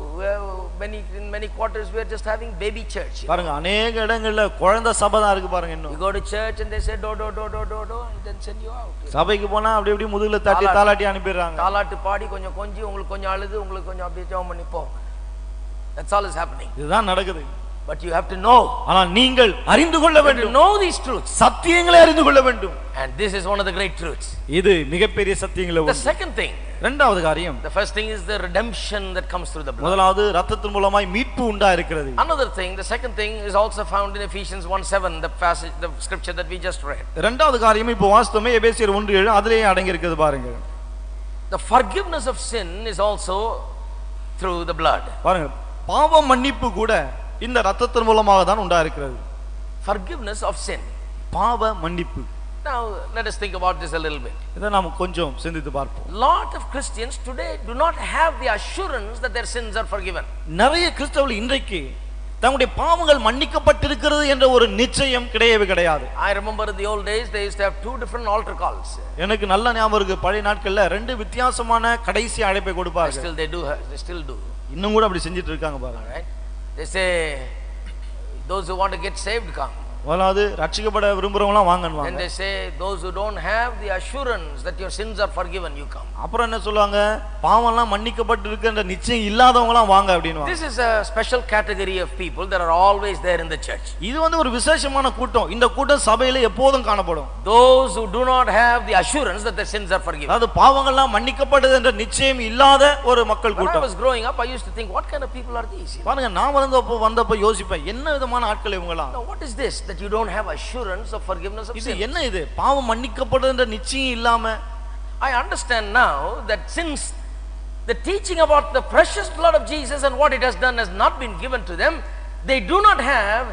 in many quarters we are just having baby church. பாருங்க, अनेक இடங்கள்ல குழந்தை சபை தான் இருக்கு பாருங்க. இன்னும் You go to church and they say do and then send you out. சபைக்கு போனா அப்படி அப்படி முதுகுல தட்டி தாலாட்டி அனுப்பிடுறாங்க. தாலாட்டு பாடி கொஞ்சம் கொஞ்சி உங்களுக்கு கொஞ்சம் அழுது உங்களுக்கு கொஞ்சம் அப்படியே ஜெபம் பண்ணி போ. That's all is happening. இதுதான் நடக்குது. But you have to know. ஆனால் நீங்கள் அறிந்து கொள்ள வேண்டும். You know these truths. சத்தியங்களை அறிந்து கொள்ள வேண்டும். And this is one of the great truths. இது மிகப்பெரிய சத்தியங்கள The ஒன்று. second thing. இரண்டாவது காரியம். The first thing is the redemption that comes through the blood. முதலாவது இரத்தத்தின் மூலமாய் மீட்பு உண்டா இருக்கிறது. Another thing, the second thing is also found in Ephesians 1:7, the passage, the scripture that we just read. இரண்டாவது காரியம் இப்போ வாஸ்தவமே எபேசியர் 1:7 அதிலேயே அடங்கி இருக்குது பாருங்க. The forgiveness of sin is also through the blood. பாருங்க, பாவ மன்னிப்பு கூட இந்த இரத்தத்தின் மூலமாக தான் உண்டா இருக்கிறது. Forgiveness of sin. பாவ மன்னிப்பு. Now let us think about this a little bit. இதை நாம் கொஞ்சம் சிந்தித்து பார்ப்போம். Lot of Christians today do not have the assurance that their sins are forgiven. நிறைய கிறிஸ்தவர்கள் இன்றைக்கு தங்களுடைய பாவங்கள் மன்னிக்கப்பட்டிருக்கிறது என்ற ஒரு நிச்சயம் கிடையவே கிடையாது. I remember in the old days they used to have two different altar calls. எனக்கு நல்ல ஞாபகம் இருக்கு, பழைய நாட்கள்ல ரெண்டு வித்தியாசமான கடைசி அழைப்பை கொடுப்பாங்க. They still do. இன்னும் கூட அப்படி செஞ்சிட்டு இருக்காங்க பாருங்க. Right? They say those who want to get saved come. முதலாவது ரட்சிக்கப்பட விரும்புறவங்களாம் வாங்கன்னு. And they say those who don't have the assurance that your sins are forgiven, you come. அப்புறம் என்ன சொல்லுவாங்க, பாவம்லாம் மன்னிக்கப்பட்டிருக்குன்ற நிச்சயம் இல்லாதவங்களாம் வாங்க அப்படினு. This is a special category of people that are always there in the church. இது வந்து ஒரு விசேஷமான கூட்டம். இந்த கூட்டம் சபையில எப்போதும் காணப்படும். Those who do not have the assurance that their sins are forgiven. அது பாவங்கள்லாம் மன்னிக்கப்பட்டது என்ற நிச்சயம் இல்லாத ஒரு மக்கள் When I கூட்டம். was growing up, I used to think, what kind of people are these? பாருங்க, நான் வந்தப்போ யோசிப்பேன், என்ன விதமான ஆட்கள் இவங்கலாம். Now what is this that you don't have assurance of forgiveness of இது sin? என்ன இது, பாவம் மன்னிக்கப்பட்டது என்ற நிச்சயம் இல்லாம. I understand now that since the teaching about the precious blood of Jesus and what it has done has not been given to them, they do not have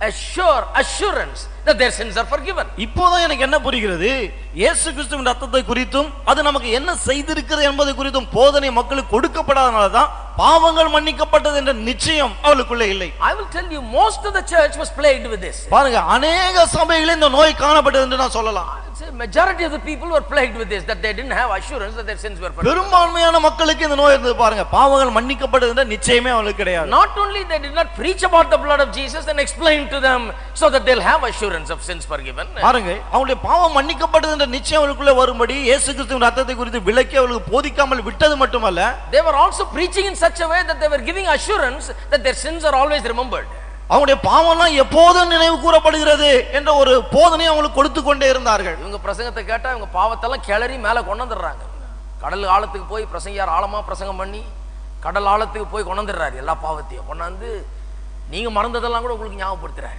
assurance that their sins are forgiven. இப்போதான் எனக்கு என்ன புரிகிறது, இயேசு கிறிஸ்துவின் இரத்தத்தை குறித்தும் அது நமக்கு என்ன செய்திருக்கிறது என்பதை குறித்தும் போதனை மக்களுக்கு கொடுக்கப்படாதனால தான் பாவங்கள் மன்னிக்கப்பட்டது என்ற நிச்சயம் அவளுக்குள்ள இல்லை. I will tell you, most of the church was plagued with this. பாருங்க, அநேக சபைகளில் இந்த நோய் காணப்பட்டது என்று நான் சொல்லலாம். Majority of the people were plagued with this, that they didn't have assurance that their sins were forgiven. பெரும்பான்மையான மக்களுக்கு இந்த நோய் இருந்தது. பாருங்க, பாவங்கள் மன்னிக்கப்பட்டது என்ற நிச்சயமே அவங்களுக்கு கிடையாது. Not only they did not preach about the blood of Jesus and explain to them so that they'll have assurance of sins forgiven. பாருங்க, அவங்களுடைய பாவம் மன்னிக்கப்பட்டது என்ற நிச்சயம் அவங்களுக்குள்ள வரும்படி இயேசு கிறிஸ்துவின் ரத்தத்தை குறித்து விளக்கி அவங்களுக்கு போதிக்காமல் விட்டது மட்டுமல்ல, they were also preaching in such a way that they were giving assurance that their sins are always remembered. அவங்களுடைய பாவம்லாம் எப்போதும் நினைவு கூறப்படுகிறது என்ற ஒரு போதனை அவங்களுக்கு கொடுத்து கொண்டே இருந்தார்கள். இவங்க பிரசங்கத்தை கேட்டா இவங்க பாவத்தெல்லாம் கிளறி மேல கொண்டு வந்துடுறாங்க. கடல் ஆழத்துக்கு போய் பிரசங்கியார் ஆழமா பிரசங்கம் பண்ணி கடல் ஆழத்துக்கு போய் கொண்டு வந்துடுறாரு. எல்லா பாவத்தையும் கொண்டாந்து நீங்க மறந்ததெல்லாம் கூட உங்களுக்கு ஞாபகப்படுத்துறாரு.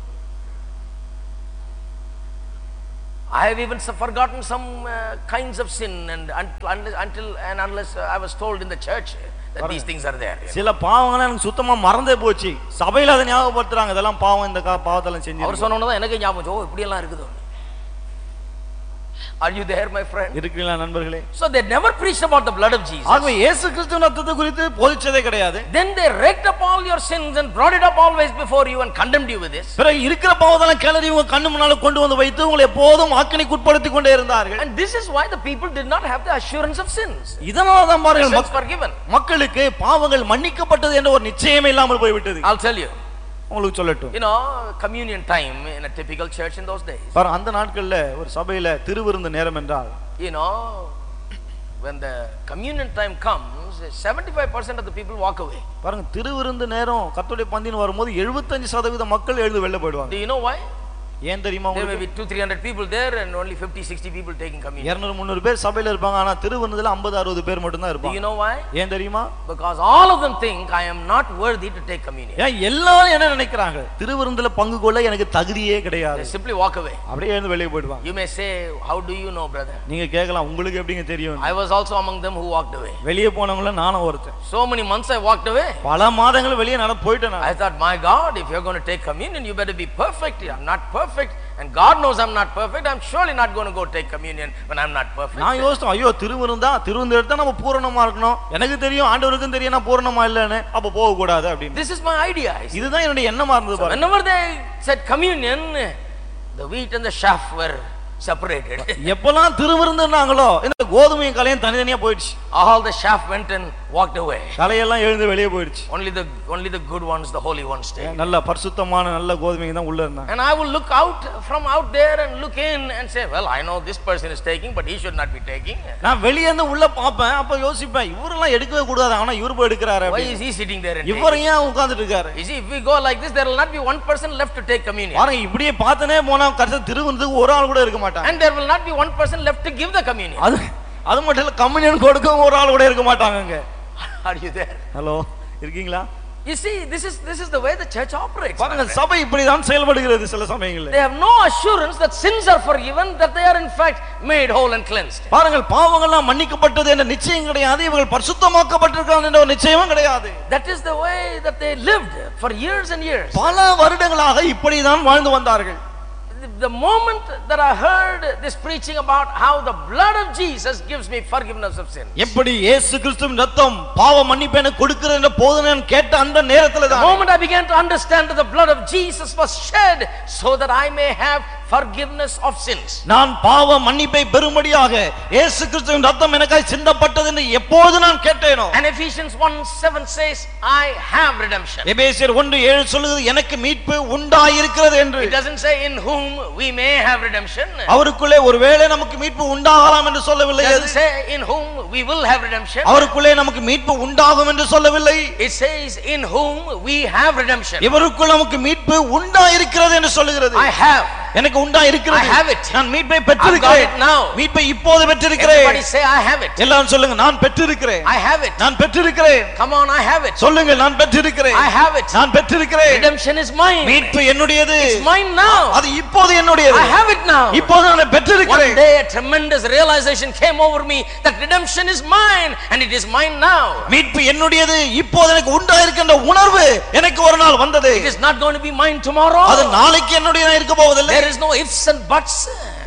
I have even forgotten some kinds of sin, and until and unless I was told in the church that these things are there. சில பாவங்கள் எனக்கு சுத்தமா மறந்தே போச்சு. சபையில அதை ஞாபகப்படுத்துறாங்க, இதெல்லாம் பாவம், இந்த பாவத்தெல்லாம் செஞ்சு. அவர் சொன்னோன்னு தான் எனக்கு ஞாபகம், ஓ இப்படி எல்லாம் இருக்குது. Are you there, my friend? இருக்கீங்களா நண்பர்களே? So they never preached about the blood of Jesus. ஆகவே இயேசு கிறிஸ்துவின் ரத்தத்தை குறித்து போதிச்சதே கிடையாது. Then they raked up all your sins and brought it up always before you and condemned you with this. பிறகு இருக்கிற பாவத்தெல்லாம் கிளறி உங்க கண்ணு முன்னால கொண்டு வந்து வைத்து உங்களை எப்போதும் ஆக்கினைக்கு உட்படுத்திக் கொண்டே இருந்தார்கள். And this is why the people did not have the assurance of sins. இதனால தான் பாருங்கள், forgiven. மக்களுக்கு பாவங்கள் மன்னிக்கப்பட்டது என்ற ஒரு நிச்சயமே இல்லாமல் போய்விட்டது. I'll tell you. உங்களுக்கு சொல்லட்டும். You know, communion time in a typical church in those days. பாருங்க, அந்த நாட்கள்ல ஒரு சபையில திருவிருந்து நேரம் என்றால், you know, when the communion time comes, 75% of the people walk away. பாருங்க, திருவிருந்து நேரம் கர்த்தருடைய பந்தின்னு வரும்போது 75% மக்கள் எழுந்து வெளில போய்டுவாங்க. Do you know why? ஏன் தெரியுமா? There may be 200-300 people there and only 50-60 people taking communion. 200-300 பேர் சபையில இருப்பாங்க, ஆனா திருவிருந்துல 50-60 பேர் மட்டும் தான் இருப்பாங்க. Do you know why? ஏன் தெரியுமா? Because all of them think I am not worthy to take communion. ஏன் எல்லாரும் என்ன நினைக்கிறாங்க? திருவிருந்துல பங்கு கொள்ள எனக்கு தகுதியே கிடையாது. They simply walk away. அப்படியே எழுந்து வெளிய போய்டுவாங்க. You may say, how do you know, brother? நீங்க கேட்கலாம், உங்களுக்கு எப்படிங்க தெரியும்? I was also among them who walked away. வெளிய போனவங்கள நானும் ஒருத்தன். So many months I walked away. பல மாதங்கள் வெளிய நடந்து போயிட்டேன். I thought, my God, if you're going to take communion, you better be perfect. I'm not perfect. And God knows I'm not perfect. I'm surely not going to go take communion when I'm not perfect. நான் யோசிச்சேன், ஐயோ திருவிருந்தா, திருவிருந்து எடுத்தா நம்ம பூரணமா இருக்கணும். எனக்கு தெரியும், ஆண்டவருக்கும் தெரியும் நான் பூரணமா இல்லன்னு, அப்ப போக கூடாது அப்படி. This is my idea. இதுதான் என்னோட எண்ணமா இருந்தது பாருங்க. Whenever they said communion, the wheat and the chaff were separated. எப்பலாம் திருவிருந்துனாங்களோ இந்த கோதுமையும் கலையும் தனித்தனியா போயிடுச்சு. All the chaff went and walked away. கலையெல்லாம் எழுந்து வெளிய போயிடுச்சு. Only the good ones, the holy ones stayed. நல்ல பரிசுத்தமான நல்ல கோதுமைங்க தான் உள்ள இருந்தாங்க. And I will look out from out there and look in and say, well, I know this person is taking, but he should not be taking. நான் வெளிய இருந்து உள்ள பாப்பேன், அப்ப யோசிப்பேன், இவரெல்லாம் எடுக்கவே கூடாது, ஆனா இவரு போய் எடுக்கறாரு. Why is he sitting there and இவர் ஏன் உட்கார்ந்துட்டு இருக்காரு? You see, if we go like this, there will not be one person left to take communion. பாருங்க, இப்படியே பார்த்தனே போனா கடைசி திருவிருந்துக்கு ஒரு ஆள் கூட இருக்க மாட்டாங்க. And there will not be one person left to give the communion. அது மட்டும் இல்ல, கம்யூனியன் கொடுக்க ஒரு ஆள் கூட இருக்க மாட்டாங்கங்க. Are you there? ஹலோ, இருக்கீங்களா? You see, this is the way the church operates. பாருங்க, சபை இப்படி தான் செயல்படுகிறது சில சமயங்களில். They have no assurance that sins are forgiven, that they are in fact made whole and cleansed. பாருங்கள், பாவங்கள்லாம் மன்னிக்கப்பட்டது என்ற நிச்சயம் கிடையாது, இவர்கள் பரிசுத்தமாக்கப்பட்டிருக்காங்க என்ற ஒரு நிச்சயமும் கிடையாது. That is the way that they lived for years and years. பல வருடங்களாக இப்படி தான் வாழ்ந்து வந்தார்கள். The moment that I heard this preaching about how the blood of Jesus gives me forgiveness of sin, எப்படி இயேசு கிறிஸ்துவின் இரத்தம் பாவ மன்னிப்பை எனக்கு கொடுக்கிறது என்ற போதனை நான் கேட்ட அந்த நேரத்துல தான், the moment I began to understand that the blood of Jesus was shed so that I may have forgiveness of sins, நான் பாவ மன்னிப்பை பெறும்படியாக இயேசு கிறிஸ்துவின் இரத்தம் எனக்காய் சிந்தப்பட்டது என்று எப்போது நான் கேட்டேனோ. And Ephesians 1:7 says, I have redemption. எபேசியர் 1:7 சொல்லுகிறது, எனக்கு மீட்பு உண்டாயிருக்கிறது என்று. It doesn't say in whom we may have redemption. அவருக்குள்ளே ஒருவேளை நமக்கு மீட்பு உண்டாகலாம் என்று சொல்லவில்லை. It doesn't say in whom we will have redemption. அவருக்குள்ளே நமக்கு மீட்பு உண்டாகும் என்று சொல்லவில்லை. It says in whom we have redemption. இவருக்குள் நமக்கு மீட்பு உண்டாயிருக்கிறது என்று சொல்லுகிறது. I have. எனக்கு உண்டாயிருக்கிறது. I have it. நான் மீட்பை பெற்றிருக்கிறேன். மீட்பை இப்போது பெற்றிருக்கிறேன். Everybody say I have it. எல்லாரும் சொல்லுங்க, நான் பெற்றிருக்கிறேன். I have it. நான் பெற்றிருக்கிறேன். Come on, I have it. சொல்லுங்க, நான் பெற்றிருக்கிறேன். I have it. நான் பெற்றிருக்கிறேன். Redemption is mine. மீட்பு என்னுடையது. It's mine now. அது இப்போது என்னுடையது. I have it now. இப்போது நான் பெற்றிருக்கிறேன். One day a tremendous realization came over me that redemption is mine and it is mine now. மீட்பு என்னுடையது, இப்போது எனக்கு உண்டாயிருக்கின்ற உணர்வு எனக்கு ஒரு நாள் வந்தது. It is not going to be mine tomorrow. அது நாளைக்கு என்னுடையதா இருக்க போவதில்லை. There is no ifs and buts.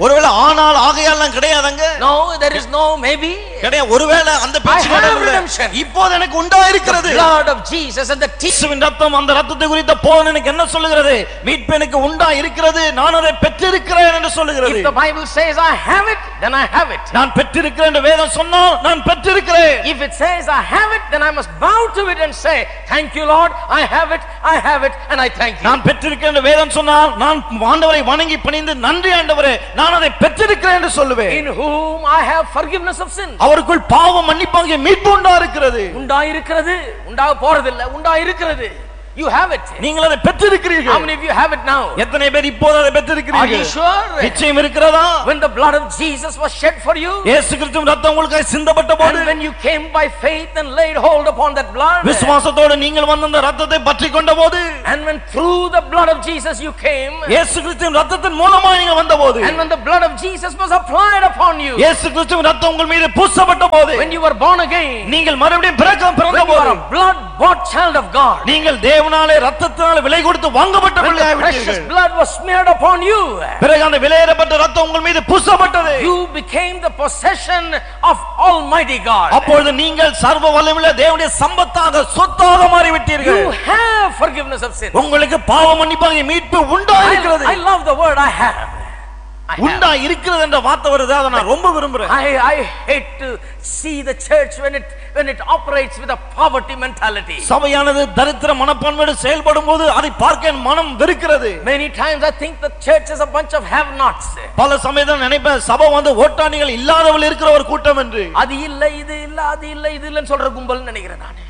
ஒருவேளை ஆனால் ஆகையால் கிடையாதுங்க. No, there is no maybe. கிடையாது. ஒருவேளை அந்த பேச்சு இப்போது எனக்கு உண்டாயிருக்கிறது. The blood of Jesus and the இயேசுவின் ரத்தம், அந்த ரத்தத்தை குறித்த போதனை எனக்கு என்ன சொல்லுகிறது? மீட்பு எனக்கு உண்டாயிருக்கிறது, நான் அதை பெற்றிருக்கிறேன் என்று சொல்லுகிறது. If the Bible says I have it, then I have it. நான் பெற்றிருக்கிறேன் என்று வேதம் சொன்னால் நான் பெற்றிருக்கிறேன். If it says I have it, then I must bow to it and say, thank you Lord, I have it, I have it, and I thank you. நான் பெற்றிருக்கிறேன் என்று வேதம் சொன்னால் நான் ஆண்டவரை வணங்கி பணிந்து நன்றி ஆண்டவரே நான் அதை பெற்றிருக்கிறேன் என்று சொல்லுவேன். In whom I have forgiveness of sins. அவருக்குள் பாவ மன்னிப்பாகிய மீட்பு உண்டாயிருக்கிறது. உண்டாயிருக்கிறது, உண்டாக போறதில்லை, உண்டாயிருக்கிறது. You have it. நீங்கள் அதை பெற்றிருக்கிறீர்கள். How many of you have it now? எத்தனை பேர் இப்போது அதை பெற்றிருக்கிறீர்கள்? Are you sure? நிச்சயம் இருக்கிறதா? When the blood of Jesus was shed for you, இயேசு கிறிஸ்துவின் ரத்தம் உங்களுக்காக சிந்தப்பட்ட போது, and when you came by faith and laid hold upon that blood, விசுவாசத்தோடு நீங்கள் வந்து அந்த ரத்தத்தை பற்றிக்கொண்ட போது, and when through the blood of Jesus you came, இயேசு கிறிஸ்துவின் ரத்தத்தின் மூலமாக நீங்கள் வந்தபோது, and when the blood of Jesus was applied upon you, இயேசு கிறிஸ்துவின் ரத்தம் உங்கள் மீது பூசப்பட்ட போது, when you were born again, நீங்கள் மறுபடியும் பிறந்த when you போது, are a blood bought child of God, நீங்கள் தேவனாலே ரத்தத்தினாலே விலை கொடுத்து வாங்கப்பட்ட பிள்ளையாய் விட்டீர்கள். precious blood was smeared upon you, பிறகு அந்த விலையேறப்பட்ட ரத்தம் உங்கள் மீது பூசப்பட்டது. you became the possession of Almighty God. அப்பொழுது நீங்கள் சர்வ வல்லமையுள்ள தேவனுடைய சம்பத்தாக சொத்தாக மாறிவிட்டீர்கள். You have forgiveness of sins. உங்களுக்கு பாவ மன்னிப்பாகிய மீட்பு உண்டாயிருக்கிறது. I love the word I have. உண்டா இருக்கிறது என்ற வார்த்தை வருது, அதை நான் ரொம்ப விரும்புறேன். I hate to see the church when it operates with a poverty mentality. சபையானது தரித்திர மனப்பான்மையோடு செயல்படும் போது அதை பார்க்க என் மனம் வெறுக்கிறது. Many times I think the church is a bunch of have-nots. பல சமயத்தில் நினைப்பேன் சபை வந்து ஓட்டாணிகள் இல்லாதவர்கள் இருக்கிற ஒரு கூட்டம் என்று. அது இல்ல இது இல்ல அது இல்ல இது இல்லன்னு சொல்ற கும்பல் நினைக்கிறேன் நான்.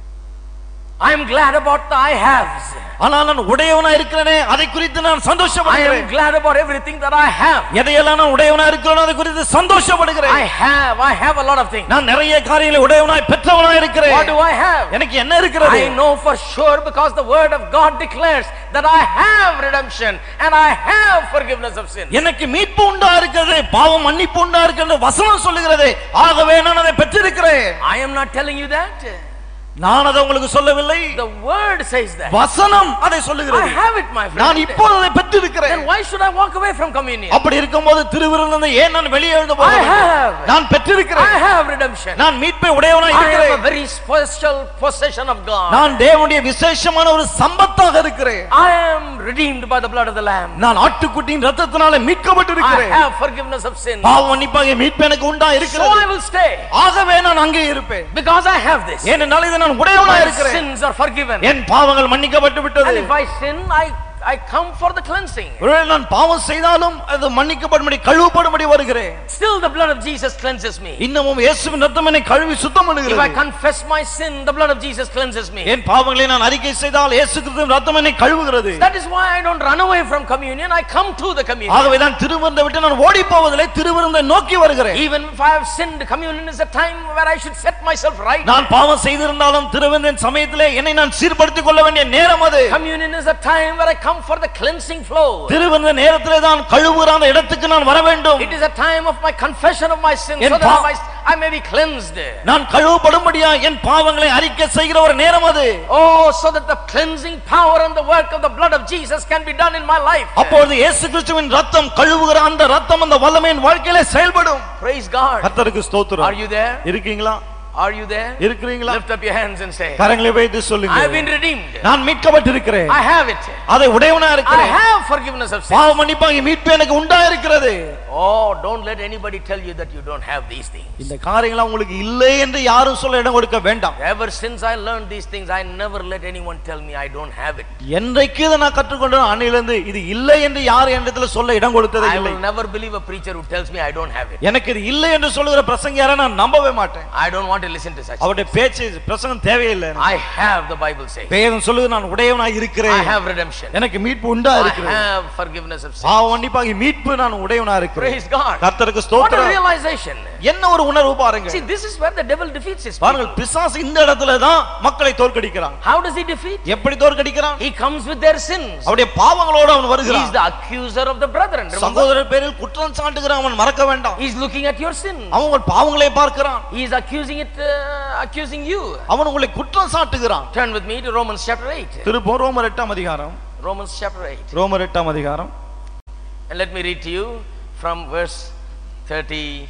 I am glad about the I haves. ஆனால் நான் உடையவனா இருக்கிறேனே அதை குறித்து நான் சந்தோஷப்படுகிறேன். I am glad about everything that I have. எதையெல்லாம் நான் உடையவனா இருக்கிறேனோ அதை குறித்து சந்தோஷப்படுகிறேன். I have a lot of things. நான் நிறைய காரியங்களை உடையவனாய் பெற்றவனாய் இருக்கிறேன். What do I have? எனக்கு என்ன இருக்கிறது? I know for sure because the word of God declares that I have redemption and I have forgiveness of sin. எனக்கு மீட்பு உண்டா இருக்கிறது, பாவ மன்னிப்பு உண்டா இருக்கிறது வசனம் சொல்லுகிறது. ஆகவே நான் அதை பெற்றிருக்கிறேன். I am not telling you that. நான் அதை உங்களுக்கு சொல்லவில்லை. The word says that. வசனம் அதை சொல்லுகிறது. I have it, my friend. நான் இப்போது அதை பெற்றிருக்கிறேன். Then why should I walk away from communion? அப்படி இருக்கும்போது திருவிருந்திலிருந்து ஏன் நான் வெளியே எழுந்து போக வேண்டும்? நான் பெற்றிருக்கிறேன். I have redemption. நான் மீட்பை உடையவனாய் இருக்கிறேன். I have a very special possession of God. நான் தேவனுடைய விசேஷமான ஒரு சம்பத்தாக இருக்கிறேன். I am redeemed by the blood of the lamb. நான் ஆட்டுக்குட்டியின் இரத்தத்தினாலே மீட்கப்பட்டிருக்கிறேன். I have forgiveness of sin. பாவ மன்னிப்பாகிய மீட்பு எனக்கு உண்டா இருக்கிறது. So I will stay. ஆகவே நான் அங்கே இருப்பேன். Because I have this. ஏனென்றால் இதை நான் உடையவனாய் இருக்கிறேன். Sins are forgiven. என் பாவங்கள் மன்னிக்கப்பட்டு விட்டது. And if I sin, I come for the cleansing. ஒருவேளை நான் பாவம் செய்தாலும் அது மன்னிக்கப்படும்படி கழுவப்படும்படி வருகிறேன். Still the blood of Jesus cleanses me. இன்னமும் இயேசுவின் இரத்தம் என்னை கழுவி சுத்தம் பண்ணுகிறது. If I confess my sin, the blood of Jesus cleanses me. என் பாவங்களை நான் அறிக்கை செய்தால் இயேசு கிறிஸ்துவின் இரத்தம் என்னை கழுவுகிறது. That is why I don't run away from communion. I come to the communion. ஆகவே நான் திருவிருந்தை விட்டு நான் ஓடி போவதில்லை, திருவிருந்தை நோக்கி வருகிறேன். Even if I have sinned, communion is a time where I should set myself right. நான் பாவம் செய்திருந்தாலும் திருவிருந்தின் சமயத்திலே என்னை நான் சீர்படுத்திக் கொள்ள வேண்டிய நேரம் அது. Communion is a time where I come for the cleansing flow. திருவிருந்த நேரத்திலே தான் கழுவுற அந்த இடத்துக்கு நான் வர வேண்டும். It is a time of my confession of my sins so that I may be cleansed. நான் கழுவப்படும்படியா என் பாவங்களை அறிக்கை செய்கிற ஒரு நேரம் அது. Oh, so that the cleansing power and the work of the blood of Jesus can be done in my life. அப்பொழுது இயேசு கிறிஸ்துவின் இரத்தம் கழுவுகிற அந்த இரத்தம் அந்த வல்லமையின் வாழ்க்கையிலே செயல்படும். Praise God. கர்த்தருக்கு ஸ்தோத்திரம். Are you there? இருக்கீங்களா? Are you there? இருக்கிறீங்களா? Lift up your hands and say, கரங்களை வைத்து சொல்லுங்க. I have been redeemed. நான் மீட்கப்பட்டிருக்கிறேன். I have it. அதை உடையவனா I இருக்கிறேன். have forgiveness of sin. பாவ மன்னிப்பாகிய மீட்பு எனக்கு உண்டா இருக்கிறது. Oh, don't let anybody tell you that you don't have these things. இந்த காரியங்கள் உங்களுக்கு இல்லை என்று யாரும் சொல்ல இடம் கொடுக்க வேண்டாம். Ever since I learned these things, I never let anyone tell me I don't have it. என்றைக்கு இதை நான் கற்றுக்கொண்டேன் அன்னையிலிருந்து இது இல்லை என்று யார் என்னிடத்துல சொல்ல இடம் கொடுத்ததே I இல்லை. will never believe a preacher who tells me I don't have it. எனக்கு இது இல்லை என்று சொல்லுகிற பிரசங்கியாரை நான் நம்பவே மாட்டேன். I don't want to listen to such. அவருடைய பேச்சு பிரசங்கம் தேவையில்லை. I have, the Bible says. வேதம் சொல்லுது நான் உடையவனாய் இருக்கிறேன். I have redemption. எனக்கு மீட்பு உண்டா I இருக்கிறது. have forgiveness of sin. பாவ மன்னிப்பாகிய மீட்பு நான் உடையவனா இருக்கிறேன். Praise God. கர்த்தருக்கு What a ஸ்தோத்திரம். realization. என்ன ஒரு உணர்வு பாருங்க. See, this is where the devil defeats his பாருங்கள் people. பிசாசு இந்த இடத்துல தான் மக்களை தோற்கடிக்கிறான். How does he defeat? எப்படி தோற்கடிக்கிறான்? He comes with their sins. அவருடைய பாவங்களோடு அவன் He வருகிறான். is the accuser of the brethren. Remember? சகோதரர் பேரில் குற்றம் சாட்டுகிறான். அவன் மறக்க வேண்டாம். He is looking at your sin. அவன் உங்கள் பாவங்களை பார்க்கிறான். He is accusing you. அவன் உங்களை குற்றம் சாட்டுகிறான். Turn with me to Romans chapter 8. திருப்போம் ரோமர் 8 அதிகாரம். Romans chapter 8. ரோமர் 8 அதிகாரம். And let me read to you from verse 33.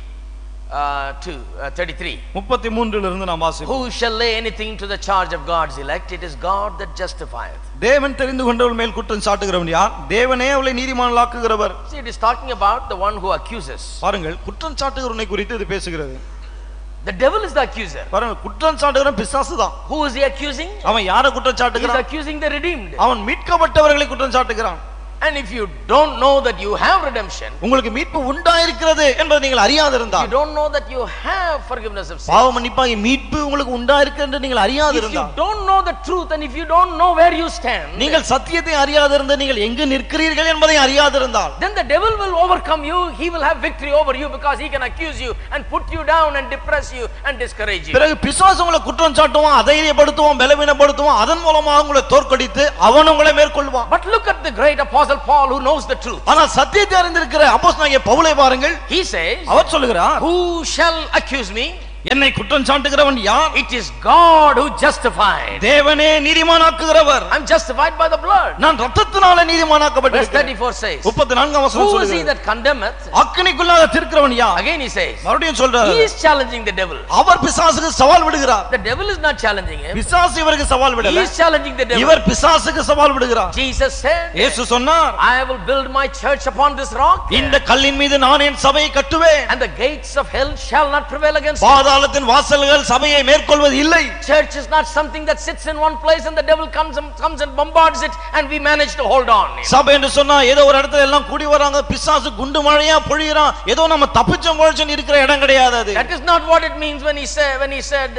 33 இருந்து நாம் வாசிப்போம். Who shall lay anything to the charge of God's elect? It is God that justifieth. தேவன் தெரிந்து கொண்டவர்கள் மேல் குற்றம் சாட்டுகிறவன் யார்? தேவனே அவளை நீதிமான்களாக்குகிறவர். See, it is talking about the one who accuses. பாருங்கள், குற்றம் சாட்டுகிறவனை குறித்து இது பேசுகிறது. The devil is the accuser. பாருங்கள், குற்றம் சாட்டுகிறவன் பிசாசு தான். Who is he accusing? அவன் யாரை குற்றம் He is சாட்டுகிறான்? accusing the redeemed. அவன் மீட்கப்பட்டவர்களை குற்றம் சாட்டுகிறான். And if you don't know that you have redemption, உங்களுக்கு மீட்பு உண்டாயிருக்கிறது என்பதை நீங்கள் அறியாதிருந்தால், you don't know that you have forgiveness of sin, பாவ மன்னிப்பாகிய மீட்பு உங்களுக்கு உண்டாயிருக்கு என்று நீங்கள் if you அறியாதிருந்தால், don't know the truth and if you don't know where you stand, நீங்கள் சத்தியத்தை அறியாதிருந்து நீங்கள் எங்கு நிற்கிறீர்கள் என்பதை அறியாதிருந்தால், then the devil will overcome you. He will have victory over you because he can accuse you and put you down and depress you and discourage you. பிறகு பிசாசு உங்களை குற்றம் சாட்டுவான், அதைரியப்படுத்துவான், பலவீனப்படுத்துவான், அதன் மூலமாக உங்களை தோற்கடித்து அவன் உங்களை மேற்கொள்வான். But look at the great apostle Paul who knows the truth. ஆனால் சத்தியத்தை அறிந்திருக்கிற அப்போஸ்தலனாகிய பவுலை பாருங்கள். He says, அவர் சொல்லுகிறார், who shall accuse me? என்னை குற்றம் சாட்டுகிறவன் யார்? It is God who justified. தேவனே நீதிமானாக்குகிறவர். I'm justified by the blood. நான் இரத்தத்தினாலே Verse நீதிமானாக்கப்பட்டிருக்கிறேன். 34 says, 34ஆம் வசனம் who is he சொல்லுகிறது, that condemneth? அக்கினிக்குள்ளாக தீர்க்கிறவன் யார்? Again he says, மறுபடியும் சொல்றார், he is challenging the devil. அவர் பிசாசுக்கு சவால் விடுகிறார். The devil is not challenging him. பிசாசு இவருக்கு சவால் He விடல, is challenging the devil. இவர் பிசாசுக்கு சவால் விடுகிறார். Jesus said, இயேசு சொன்னார், I will build my church upon this rock, இந்த கல்லின் மீது நான் என் சபையை கட்டுவேன், and the gates of hell shall not prevail against it. பாதாளத்தின் வாசல்கள் சபையை மேற்கொள்வது இல்லை. Church is not something that sits in one place and the devil comes and bombards it and we manage to hold on. சபை என்று சொன்னா ஏதோ ஒரு இடத்துல எல்லாம் கூடி வராங்க, பிசாசு குண்டு மழையா பொழியறான், ஏதோ நம்ம தப்பிச்சோம் பொழிச்சோம் இருக்கிற இடம் கிடையாது அது. That is not what it means when he said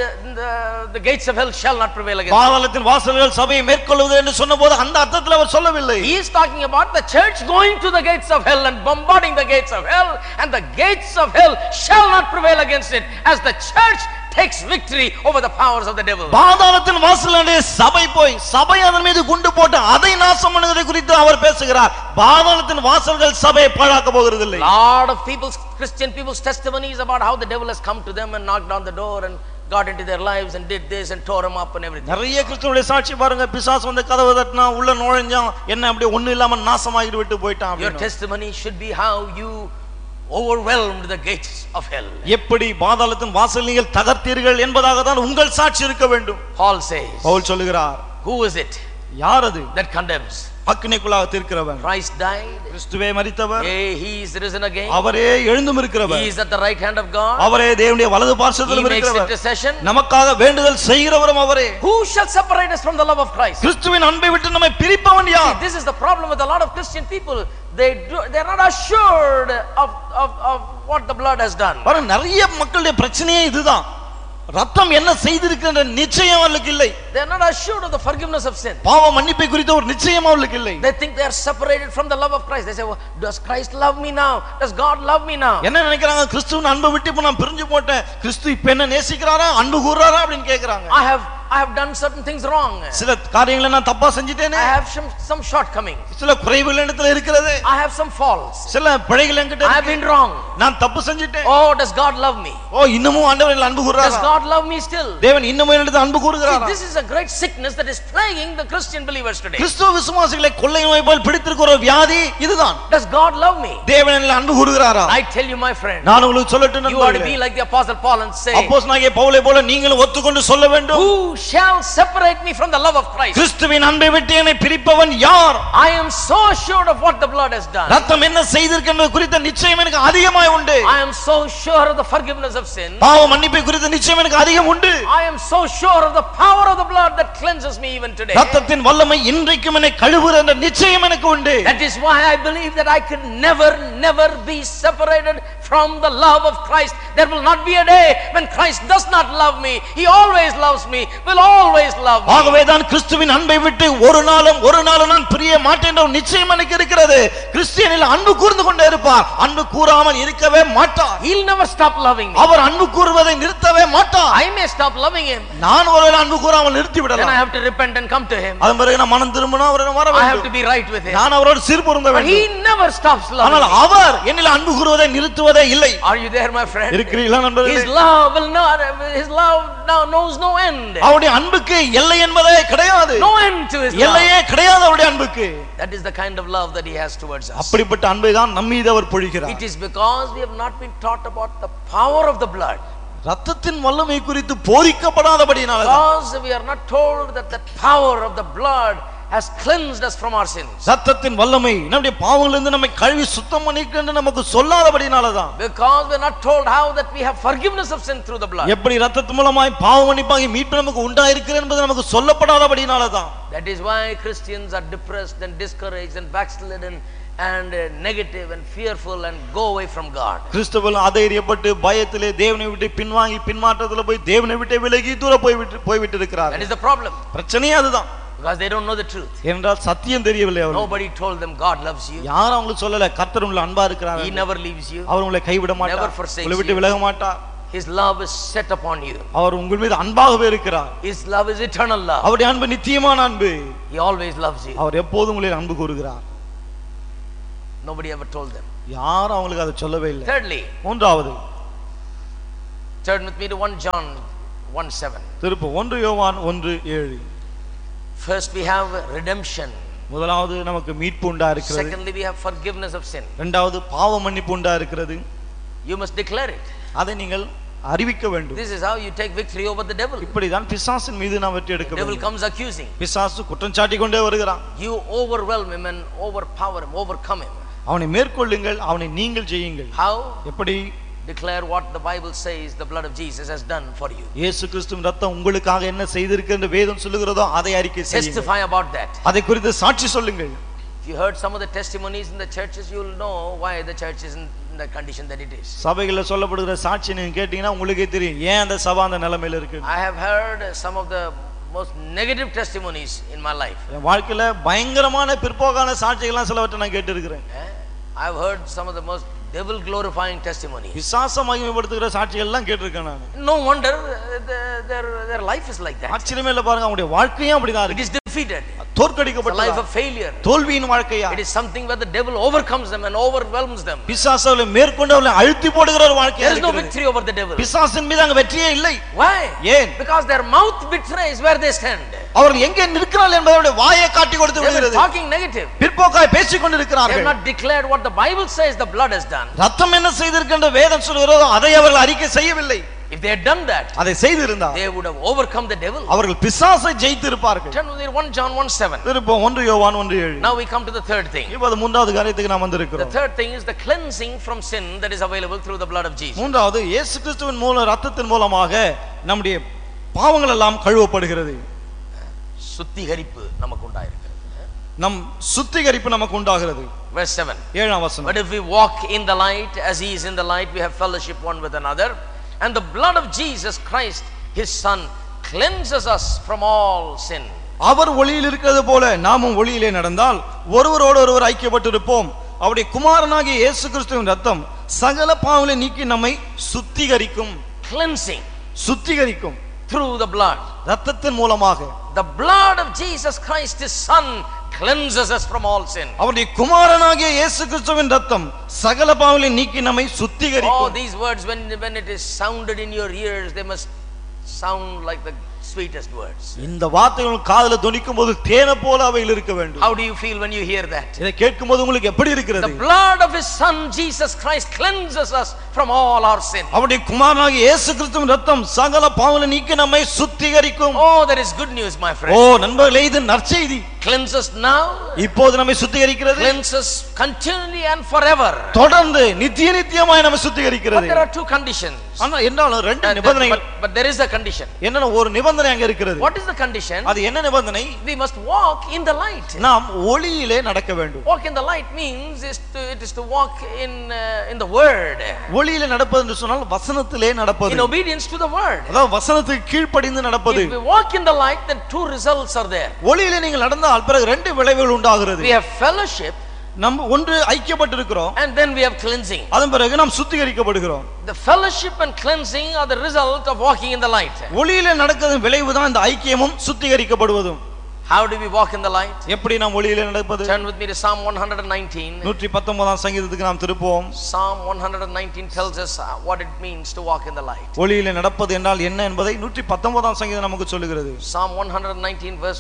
the gates of hell shall not prevail against it. பாதாளத்தின் வாசல்கள் சபையை மேற்கொள்வது என்று சொன்னபோது அந்த அர்த்தத்தில் அவர் சொல்லவில்லை. He is talking about the church going to the gates of hell and bombarding the gates of hell, and the gates of hell shall not prevail against it as the church takes victory over the powers of the devil. பாதாளத்தின் வாசல்களே சபை போய் சபை அதன் மீது குண்டு போட்டு அதை நாசம் பண்ணுவதை குறித்து அவர் பேசுகிறார். பாதாளத்தின் வாசல்கள் சபையை பாழாக்க போகிறது இல்லை. Lot of people's Christian people's testimonies about how the devil has come to them and knocked on the door and got into their lives and did this and tore them up and everything. நிறைய கிறிஸ்தவருடைய சாட்சி பாருங்க, பிசாசு வந்து கதவை தட்டினா உள்ள நுழைஞ்சான், என்ன அப்படியே ஒண்ணு இல்லாம நாசமாகிட்டு விட்டு போயிட்டான். Your testimony should be how you overwhelmed the gates of hell. எப்படி பாதாளத்தின் வாசல் நீங்கள் தகர்த்தீர்கள் என்பதாக தான் உங்கள் சாட்சி இருக்க வேண்டும். Paul says, பவுல் சொல்லுகிறார், who is it யார் அது that condemns? அக்கினிக்குள்ளாக தீர்க்கிறவன். Christ died, கிறிஸ்துவே மரித்தவர், he is risen again, அவரே எழுந்தும் இருக்கிறவர், he is at the right hand of God, அவரே தேவனுடைய வலது பார்சத்திலும் he makes இருக்கிறவர், intercession. நமக்காக வேண்டுதல் செய்கிறவரும் அவரே. Who shall separate us from the love of Christ? கிறிஸ்துவின் அன்பை விட்டு நம்மை பிரிப்பவன் யார்? This is the problem with a lot of Christian people. They are not assured of what the blood has done. பாருங்க, நிறைய மக்களுடைய பிரச்சனையே இதுதான். ரத்தம் என்ன செய்திருக்கின்ற நிச்சயம் அவர்களுக்கு இல்லை. They are not assured of the forgiveness of sin. பாவ மன்னிப்பை குறித்த ஒரு நிச்சயம் அவர்களுக்கு இல்லை. They think they are separated from the love of Christ. They say, well, does Christ love me now? Does God love me now? என்ன நினைக்கிறாங்க, கிறிஸ்துவின் அன்பை விட்டு இப்ப நான் பிரிஞ்சு போட்டேன், கிறிஸ்து இப்ப என்ன நேசிக்கிறாரா, அன்பு கூர்றாரா அப்படின்னு கேக்குறாங்க. I have done certain things wrong. சில காரியங்களை நான் தப்பா செஞ்சிட்டேனே, I have some shortcomings. சில குறைவுகள் என்னிடத்துல இருக்கிறது, I have some faults. சில பிழைகள் என்கிட்ட I have இருக்கு, been wrong. நான் தப்பு செஞ்சிட்டேன். Oh, does God love me? ஓ, இன்னமும் ஆண்டவர் என்னை அன்பு Does கூர்றாரா, God love me still? தேவன் இன்னமும் என்னிடத்தில் அன்பு கூர்கிறாரா. This is a great sickness that is plaguing the Christian believers today. கிறிஸ்துவ விசுவாசிகளை கொள்ளை நோய் போல் பிடித்திருக்கிற ஒரு வியாதி இதுதான். Does God love me? தேவன் என்னை அன்பு கூர்கிறாரா. I tell you, my friend, நான் உங்களுக்கு சொல்லட்டும், you ought to be like the apostle Paul and say, அப்போஸ்தலனாகிய பவுலை போல நீங்களும் ஒத்துக்கொண்டு சொல்ல வேண்டும், who shall separate me from the love of Christ? கிறிஸ்துவின் அன்பை விட்டு என்னை பிரிப்பவன் யார்? I am so assured of what the blood has done. ரத்தம் என்ன செய்திருக்கின்றது குறித்த நிச்சயம் எனக்கு அதிகமாய் உண்டு. I am so sure of the forgiveness of sin. பாவ மன்னிப்பை குறித்த நிச்சயம் எனக்கு அதிகம் உண்டு. I am so sure of the power of the blood that cleanses me even today. ரத்தத்தின் வல்லமை இன்றைக்கும் என்னை கழுவுகிற என்ற நிச்சயம் எனக்கு உண்டு. That is why I believe that I could never be separated from the love of Christ. There will not be a day when Christ does not love me. He always loves me, will always love me. ஆகவே தான் கிறிஸ்துவின் அன்பை விட்டு ஒரு நாளும் நான் பிரிய மாட்டேன் என்ற நிச்சயம் எனக்கு இருக்கிறது. கிறிஸ்தியனில் அன்பு கூர்ந்து கொண்டே இருப்பார், அன்பு கூறாமல் இருக்கவே மாட்டார். He'll never stop loving me. அவர் அன்பு கூறுவதை நிறுத்தவே மாட்டான். I may stop loving him. நான் ஒருவேளை அன்பு கூறாமல் நிறுத்தி Then விடலாம். I have to repent and come to him. அதன் பிறகு நான் மனம் திரும்பினா அவரிடம் வர I have வேண்டும். to be right with him. நான் அவரோடு சீர்பொருந்த But he வேண்டும். never stops ஆனால் loving me. அவர் என்னில் அன்பு கூறுவதை நிறுத்துவதே இல்லை. Are you there, my friend? இருக்கிறீர்களா நண்பர்களே? His love will not, his love now knows no end. அவருடைய அன்புக்கு எல்லை என்பதே கிடையாது. No end to his love. எல்லையே கிடையாது அவருடைய அன்புக்கு. That is the kind of love that he has towards us. அப்படிப்பட்ட அன்பை தான் நம் மீது அவர் பொழிகிறார். It is because we have not been taught about the power of the blood. ரத்தத்தின் வல்லமை குறித்து போதிக்கப்படாதபடியினால Because we are not told that the power of the blood has cleansed us from our sins. ரத்தத்தின் வல்லமை நம்முடைய பாவங்களிலிருந்து நம்மை கழுவி சுத்தம் பண்ணிக்கிட்டு நமக்கு சொல்லாதபடியினால தான். Because we are not told how that we have forgiveness of sin through the blood. எப்படி ரத்தத்தின் மூலமாய் பாவ மன்னிப்பாகி மீட்பு நமக்கு உண்டாயிருக்கிறது என்பது நமக்கு சொல்லப்படாதபடியினால தான். That is why Christians are depressed and discouraged and backslidden and negative and fearful and go away from God. கிறிஸ்தவர்கள் அதைரியப்பட்டு பயத்திலே தேவனை விட்டு பின்வாங்கி பின்மாற்றத்துல போய் தேவனை விட்டு விலகி தூர போய்விட்டு இருக்கிறார்கள். That is the problem. பிரச்சனையே அதுதான். Because they don't know the truth. என்றால் சத்தியம் தெரியவில்லை அவர்களுக்கு. Nobody told them God loves you. யாரும் அவங்களுக்கு சொல்லல கர்த்தர் உங்களை அன்பா இருக்கிறார். He never leaves you. அவர் உங்களை கைவிட மாட்டார். Never forsakes உங்களை விட்டு you. விலக மாட்டார். His love is set upon you. அவர் உங்கள் மீது அன்பாகவே இருக்கிறார். His love is eternal love. அவருடைய அன்பு நித்தியமான அன்பு. He always loves you. அவர் எப்போதும் உங்களை அன்பு கூறுகிறார். Nobody ever told them. யாரும் அவங்களுக்கு அதை சொல்லவே இல்லை. Thirdly, மூன்றாவது turn with me to 1 John 1:7. திருப்பு 1 யோவான் 1:7. First we have redemption. முதலாவது நமக்கு மீட்பு உண்டா இருக்கிறது. Secondly we have forgiveness of sin. இரண்டாவது பாவ மன்னிப்பு உண்டா இருக்கிறது. You must declare it. அதை நீங்கள் அறிவிக்க வேண்டும். This is how you take victory over the devil. இப்படிதான் பிசாசின் மீது நாம் வெற்றி எடுக்க The devil வேண்டும். comes accusing. பிசாசு குற்றம் சாட்டி கொண்டே வருகிறான். You overwhelm him and overpower him, overcome him. அவனை மேற்கொள்ளுங்கள், அவனை நீங்கள் ஜெயியுங்கள். How? எப்படி? Declare what the Bible says the blood of Jesus has done for you. இயேசு கிறிஸ்துவின் ரத்தம் உங்களுக்காக என்ன செய்திருக்கு என்று வேதம் சொல்லுகிறதோ அதை அறிக்கை செய்யுங்கள். Testify about that. அதை குறித்து சாட்சி சொல்லுங்கள். If you heard some of the testimonies in the churches, you will know why the church is in the condition that it is. சபைகளில் சொல்லப்படுகிற சாட்சி நீங்க கேட்டீங்கன்னா உங்களுக்கே தெரியும் ஏன் அந்த சபை அந்த நிலைமையில இருக்கு. I have heard some of the most negative testimonies in my life. என் வாழ்க்கையில பயங்கரமான பிற்போக்கான சாட்சிகள்லாம் சிலவற்றை நான் கேட்டு இருக்கிறேன். I have heard some of the most devil glorifying testimonies. விசுவாச மகிமைப்படுத்துகிற சாட்சிகள் எல்லாம் கேட்டிருக்கேன் நான். No wonder their life is like that. ஆச்சரியமே இல்ல பாருங்க, அவங்களுடைய வாழ்க்கையும் அப்படிதான் It இருக்கு. is defeated. தோற்கடிக்கப்பட்ட It's a life of failure. தோல்வியின் வாழ்க்கையா. It is something where the devil overcomes them and overwhelms them. பிசாசுகளை மேற்கொண்டு அவர்களை அழுத்தி போடுகிற ஒரு வாழ்க்கையா There is no இருக்கு. victory over the devil. பிசாசின் மீது அங்க வெற்றியே இல்லை. Why? ஏன்? Because their mouth betrays where they stand. அவர்கள் எங்கே நிற்கிறார்கள் என்பதை வாயை காட்டி கொடுத்து They are விடுகிறது. talking negative. பிற்போக்காய் பேசிக் They கொண்டிருக்கிறார்கள். have not declared what the Bible says the blood has done. ரத்தம் என்ன செய்திருக்கின்ற வேதம் சொல்கிறதோ அதை அவர்கள் அறிக்கை செய்யவில்லை. If they had done that, அதை செய்திருந்தால் they would have overcome the devil. அவர்கள் பிசாசை ஜெயித்திருப்பார்கள். Turn with me to 1 John 1:7. திருப்போம் 1 யோவான் 1:7. Now we come to the third thing. இப்போது மூன்றாவது காரியத்துக்கு நாம் The வந்திருக்கிறோம். third thing is the cleansing from sin that is available through the blood of Jesus. மூன்றாவது இயேசு கிறிஸ்துவின் மூலம் ரத்தத்தின் மூலமாக நம்முடைய பாவங்கள் எல்லாம் கழுவப்படுகிறது. சுத்திகரிப்பு நமக்கு உண்டாயிருக்கிறது. நம் சுத்திகரிப்பு நமக்கு உண்டாகிறது. Verse 7. 7ஆம் வசனம். But if we walk in the light as he is in the light, we have fellowship one with another, and the blood of Jesus Christ his son cleanses us from all sin. அவர் ஒளியில் இருக்கிறது போல நாமும் ஒளியிலே நடந்தால் ஒருவரோடு ஒருவர் ஐக்கியப்பட்டிருப்போம். அவருடைய குமாரனாகிய இயேசு கிறிஸ்துவின் ரத்தம் சகல பாவங்களை நீக்கி நம்மை சுத்திகரிக்கும். Cleansing சுத்திகரிக்கும் through the blood. ரத்தத்தின் மூலமாக. The blood of Jesus Christ his son cleanses us from all sin. அவருடைய குமாரனாகிய இயேசு கிறிஸ்துவின் ரத்தம் சகல பாவங்களை நீக்கி நம்மை Oh, சுத்திகரிக்கும். these words when it is sounded in your ears, they must sound like the sweetest words. இந்த வார்த்தைகள் காதுல தொனிக்கும் போது தேனை போல அவைகள் இருக்க வேண்டும். How do you feel when you hear that? இதை கேட்கும் போது உங்களுக்கு எப்படி இருக்கிறது? The blood of his son Jesus Christ cleanses us from all our sin. அவருடைய குமாரனாகிய இயேசு கிறிஸ்துவின் ரத்தம் சகல பாவங்களை நீக்கி நம்மை சுத்திகரிக்கும். Oh, that is good news, my friend. ஓ நண்பர்களே, இது நற்செய்தி. Cleanses now, இப்போது நம்மை சுத்திகரிக்கிறது. cleanses continually and forever. தொடர்ந்து நித்தியமாய் நம்மை சுத்திகரிக்கிறது. But there are two conditions. ஆனா என்னாலும் ரெண்டு நிபந்தனைகள். But there is a condition. என்னன்னா ஒரு நிபந்தனை அங்க இருக்கிறது. What is the condition? அது என்ன நிபந்தனை? We must walk in the light. நாம் ஒளியிலே நடக்க வேண்டும். Walk in the light means it is to walk in the word. ஒளியிலே நடப்பது என்று சொன்னால் வசனத்திலே நடப்பது. In obedience to the word. அதாவது வசனத்துக்கு கீழ்ப்படிந்து நடப்பது. If we walk in the light, then two results are there. ஒளியிலே நீங்கள் நடந்தால் பிறகு ரெண்டு விளைவுகள் உண்டாகிறது. We have fellowship நம்ம ஒன்று ஐக்கியப்பட்டிருக்கிறோம், and then we have cleansing. அதன் பிறகு நாம் சுத்திகரிக்கப்படுகிறோம். The fellowship and cleansing are the result of walking in the light. ஒளியிலே நடக்கிறதும் விளைவுதான் இந்த ஐக்கியமும் சுத்திகரிக்கப்படுவதும். How do we walk in the light? எப்படி நாம் ஒளியிலே நடப்பது? Turn with me to Psalm 119. 119ஆம் சங்கீதத்துக்கு நாம் திருப்புவோம். Psalm 119 tells us what it means to walk in the light. ஒளியிலே நடப்பது என்றால் என்ன என்பதை 119ஆம் சங்கீதம் நமக்கு சொல்லுகிறது. Psalm 119 verse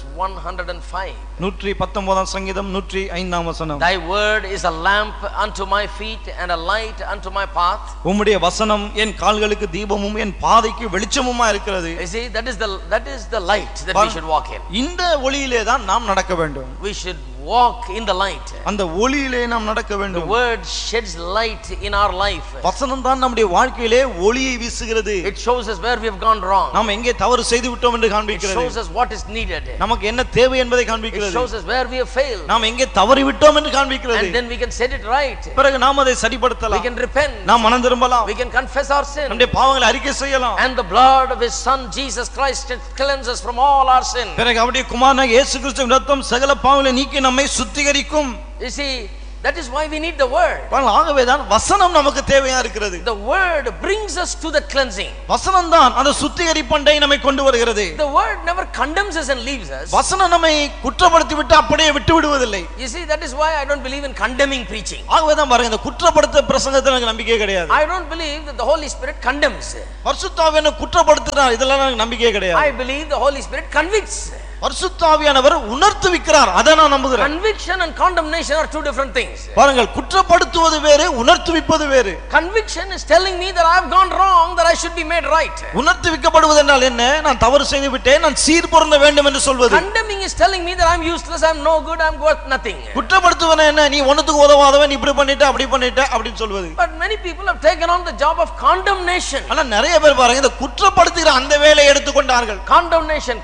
105. 119ஆம் சங்கீதம் 105ஆம் வசனம். Thy word is a lamp unto my feet and a light unto my path. உம்முடைய வசனம் என் கால்களுக்கு தீபமும் என் பாதைக்கு வெளிச்சமுமா இருக்கிறது. You see, that is the light that we should walk in. இந்த ஒளியிலே தான் நாம் நடக்க வேண்டும். We should walk in the light. அந்த ஒளியிலே நாம் நடக்க வேண்டும். The word sheds light in our life. வசனம் தான் நம்முடைய வாழ்க்கையிலே ஒளியை வீசுகிறது. It shows us where we have gone wrong. நாம் எங்கே தவறு செய்து விட்டோம் என்று It காண்பிக்கிறது. shows us what is needed. நமக்கு என்ன தேவை என்பதை It காண்பிக்கிறது. shows us where we have failed. நாம் எங்கே தவறி விட்டோம் என்று காண்பிக்கிறது. And then we can set it right. பிறகு நாம் அதை We சரிப்படுத்தலாம். can repent. நாம் மனம் திரும்பலாம். We can confess our sin. நம்முடைய பாவங்களை அறிக்கை செய்யலாம். And the blood of his son Jesus Christ cleanses us from all our sin. பிறகு அவருடைய குமாரனாகிய இயேசு கிறிஸ்துவின் இரத்தம் சகல பாவங்களை நீக்கி நம்மை சுத்திகரிக்கும். You see, that is why we need the word. ஆகவே தான் வசனம் நமக்கு தேவையா இருக்கிறது. The word brings us to that cleansing. வசனம் தான் அந்த சுத்திகரிப்பண்டை நம்மை கொண்டு வருகிறது. The word never condemns us and leaves us. வசனம் நம்மை குற்றப்படுத்தி விட்டு அப்படியே விட்டு விடுவதில்லை. You see, that is why I don't believe in condemning preaching. ஆகவே தான் பாருங்க, இந்த குற்றப்படுத்த பிரசங்கத்துல எனக்கு நம்பிக்கை கிடையாது. I don't believe that the Holy Spirit condemns. பரிசுத்த ஆவியானவர் குற்றப்படுத்துறார், இதெல்லாம் எனக்கு நம்பிக்கை கிடையாது. I believe the Holy Spirit convicts. பரிசுத்த ஆவியானவர் உணர்த்துவிக்கிறார், அதை நான் நம்புகிறேன். Conviction and condemnation are two different things. பாருங்கள், குற்றப்படுத்துவது வேறு, உணர்த்துவிப்பது வேறு. Conviction is telling me that I have gone wrong, that I should be made right. உணர்த்துவிக்கப்படுவது என்றால் என்ன? நான் தவறு செய்து விட்டேன், நான் சீர்பொருந்த வேண்டும் என்று சொல்வது. Condemning is telling me that I am useless, I am no good, I am worth nothing. குற்றப்படுத்துவன என்ன? நீ ஒண்ணுத்துக்கு உதவாதவன், இப்படி பண்ணிட்ட அப்படி பண்ணிட்ட அப்படின்னு சொல்வது. But many people have taken on the job of condemnation. ஆனா நிறைய பேர் பாருங்க, இந்த குற்றப்படுத்துகிற அந்த வேலையை எடுத்துக்கொண்டார்கள். Condemnation.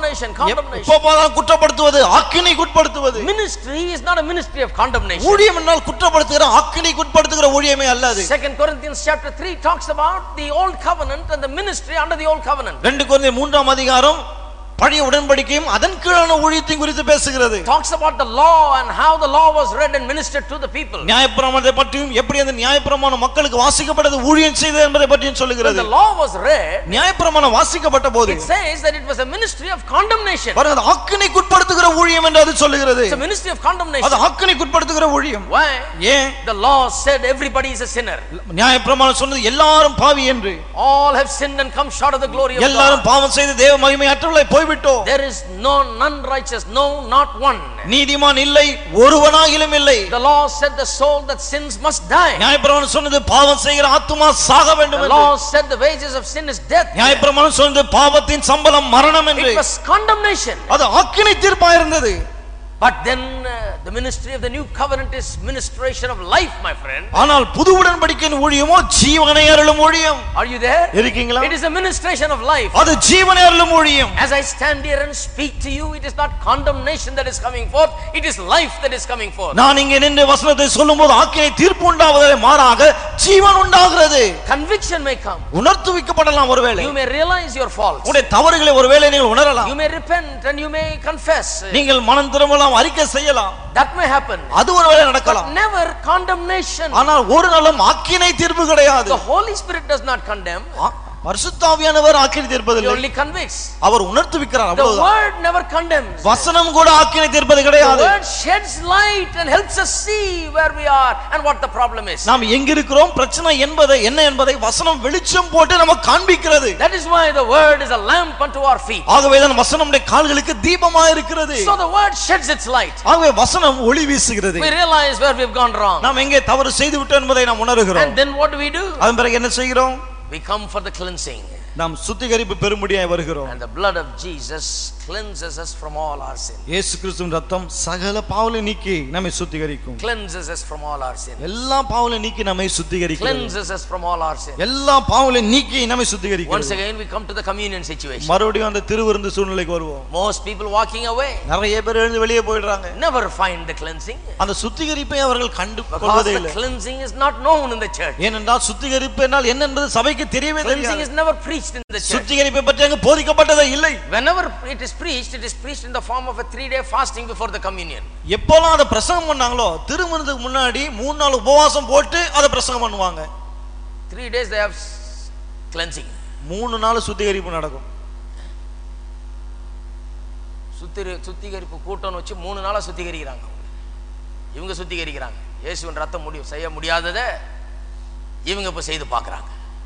எப்போதான் குற்றப்படுத்துவது, ஆக்கினைக்கு உட்படுத்துவது. Ministry is not a ministry of condemnation. ஊழியம் என்றால் குற்றப்படுத்துகிற ஆக்கினைக்கு உட்படுத்துகிற ஊழியமே அல்ல அது. 2 Corinthians chapter 3 talks about the old covenant and the ministry under the old covenant. 2 கொரிந்தியர் 3ஆம் அதிகாரம் பழைய உடன்படிக்கையும் அதன் கீழான ஊழியத்தையும் குறித்து பேசுகிறது. Talks about the law and how the law was read and ministered to the people. நியாயப்பிரமாணத்தை பற்றியும் எப்படி அந்த நியாயப்பிரமாணம் மக்களுக்கு வாசிக்கப்பட்டது, ஊழியம் செய்தது என்பதை பற்றியும் சொல்லுகிறது. When the law was read, நியாயப்பிரமாணம் வாசிக்கப்பட்ட போது it says that it was a ministry of condemnation. பாருங்க, ஆக்கினைக்கு உட்படுத்துகிற ஊழியம் என்று அது சொல்லுகிறது. It's a ministry of condemnation. அது ஆக்கினைக்கு உட்படுத்துகிற ஊழியம். Why? ஏன்? The law said everybody is a sinner. நியாயப்பிரமாணம் சொன்னது எல்லாரும் பாவி என்று. All have sinned and come short of the glory of God. எல்லாரும் பாவம் செய்து தேவ மகிமை அற்றவர்களாய் போய்விட்டோம். There is none righteous, no, not one. நீதிமான் இல்லை, ஒருவனாகிலும் இல்லை. The law said the soul that sins must die. நியாயப்பிரமாணம் சொன்னது பாவம் செய்கிற ஆத்துமா சாக வேண்டும் The என்று. law said the wages of sin is death. நியாயப்பிரமாணம் சொன்னது பாவத்தின் சம்பளம் மரணம் என்று. It was condemnation. அது ஆக்கினை தீர்ப்பா இருந்தது. But then the ministry of the new covenant is ministration of life, my friend. ஆனால் புது உடன்படிக்கையின் ஊழியமோ ஜீவனை அருளும் ஊழியம். Are you there? இருக்கீங்களா? It is a ministration of life. அது ஜீவனை அருளும் ஊழியம். As I stand here and speak to you, it is not condemnation that is coming forth, it is life that is coming forth. நான் இங்கே நின்று வசனத்தை சொல்லும்போது ஆக்கினை தீர்ப்பு உண்டாவதே மாறாக ஜீவன் உண்டாகிறது. Conviction may come. உணர்த்துவிக்கப்படலாம் ஒருவேளை. You may realize your faults. உங்களுடைய தவறுகளை ஒருவேளை நீங்கள் உணரலாம். You may repent and you may confess. நீங்கள் மனம் திரும்பலாம், அறிக்கை செய்யலாம். That may happen. அது ஒருவேளை நடக்கலாம். But never condemnation. ஆனால் ஒரு நாளும் ஆக்கினை தீர்ப்பு கிடையாது. The Holy Spirit does not condemn. பரிசுத்த ஆவியானவர் ஆக்கினை He தீர்ப்பதில்லை. only convicts. Our உணர்த்துவிக்கிறார், The அவ்வளவுதான். word never condemns. வசனம் கூட ஆக்கினை தீர்ப்பது The கிடையாது. word sheds light and helps us see where we are and what the problem is. நாம் எங்க இருக்கிறோம், பிரச்சனை என்ன என்பதை வசனம் வெளிச்சம் போட்டு நமக்கு காண்பிக்கிறது. That is why the word is a lamp unto our feet. ஆகவே தான் வசனம் நம்முடைய கால்களுக்கு தீபமா இருக்கிறது. So the word sheds its light. ஆகவே வசனம் ஒளி வீசுகிறது. We realize where we have gone wrong. நாம் எங்கே தவறு செய்து விட்டோம் என்பதை நாம் உணர்கிறோம். And then what do? அதன் பிறகு என்ன செய்கிறோம்? We come for the cleansing. நாம் சுத்திகரிப்பு பெறும்படியாய் வருகிறோம். And the blood of Jesus cleanses us from all our sin. இயேசு கிறிஸ்துவின் இரத்தம் சகல பாவங்களை நீக்கி நம்மை சுத்திகரிக்கும். Cleanses us from all our sin. எல்லா பாவங்களை நீக்கி நம்மை சுத்திகரிக்கும். Cleanses us from all our sin. எல்லா பாவங்களை நீக்கி நம்மை சுத்திகரிக்கும். Once again we come to the communion situation. மறுபடியும் அந்த திருவிருந்து சூழ்நிலைக்கு வருவோம். Most people walking away நிறைய பேர் எழுந்து வெளியே போயிடுறாங்க. never find the cleansing. அந்த சுத்திகரிப்பை அவர்கள் கண்டு Because கொள்வதே the இல்லை. cleansing is not known in the church. ஏனென்றால் சுத்திகரிப்பு என்றால் என்ன என்பது சபைக்கு தெரியவே Cleansing தெரியாது. is never preached preached in the church. சுத்திகரிப்பை பற்றி அங்கு போதிக்கப்பட்டதே இல்லை. Whenever it is preached in the form of a 3-day fasting before the communion. எப்போலாம் அத பிரசங்கம் பண்ணாங்களோ திருமணத்துக்கு முன்னாடி 3 நாள் உபவாசம் போட்டு அத பிரசங்கம் பண்ணுவாங்க. 3 days they have cleansing. 3 நாள் சுத்திகரிப்பு நடக்கும். சுத்திகரிப்பு கூட்டம்னு வச்சு 3 நாளா சுத்திகரிக்கிறாங்க. இவங்க சுத்திகரிக்கிறாங்க. இயேசுவின் ரத்தம் செய்ய முடியாததை இவங்க இப்ப செய்து பார்க்கறாங்க.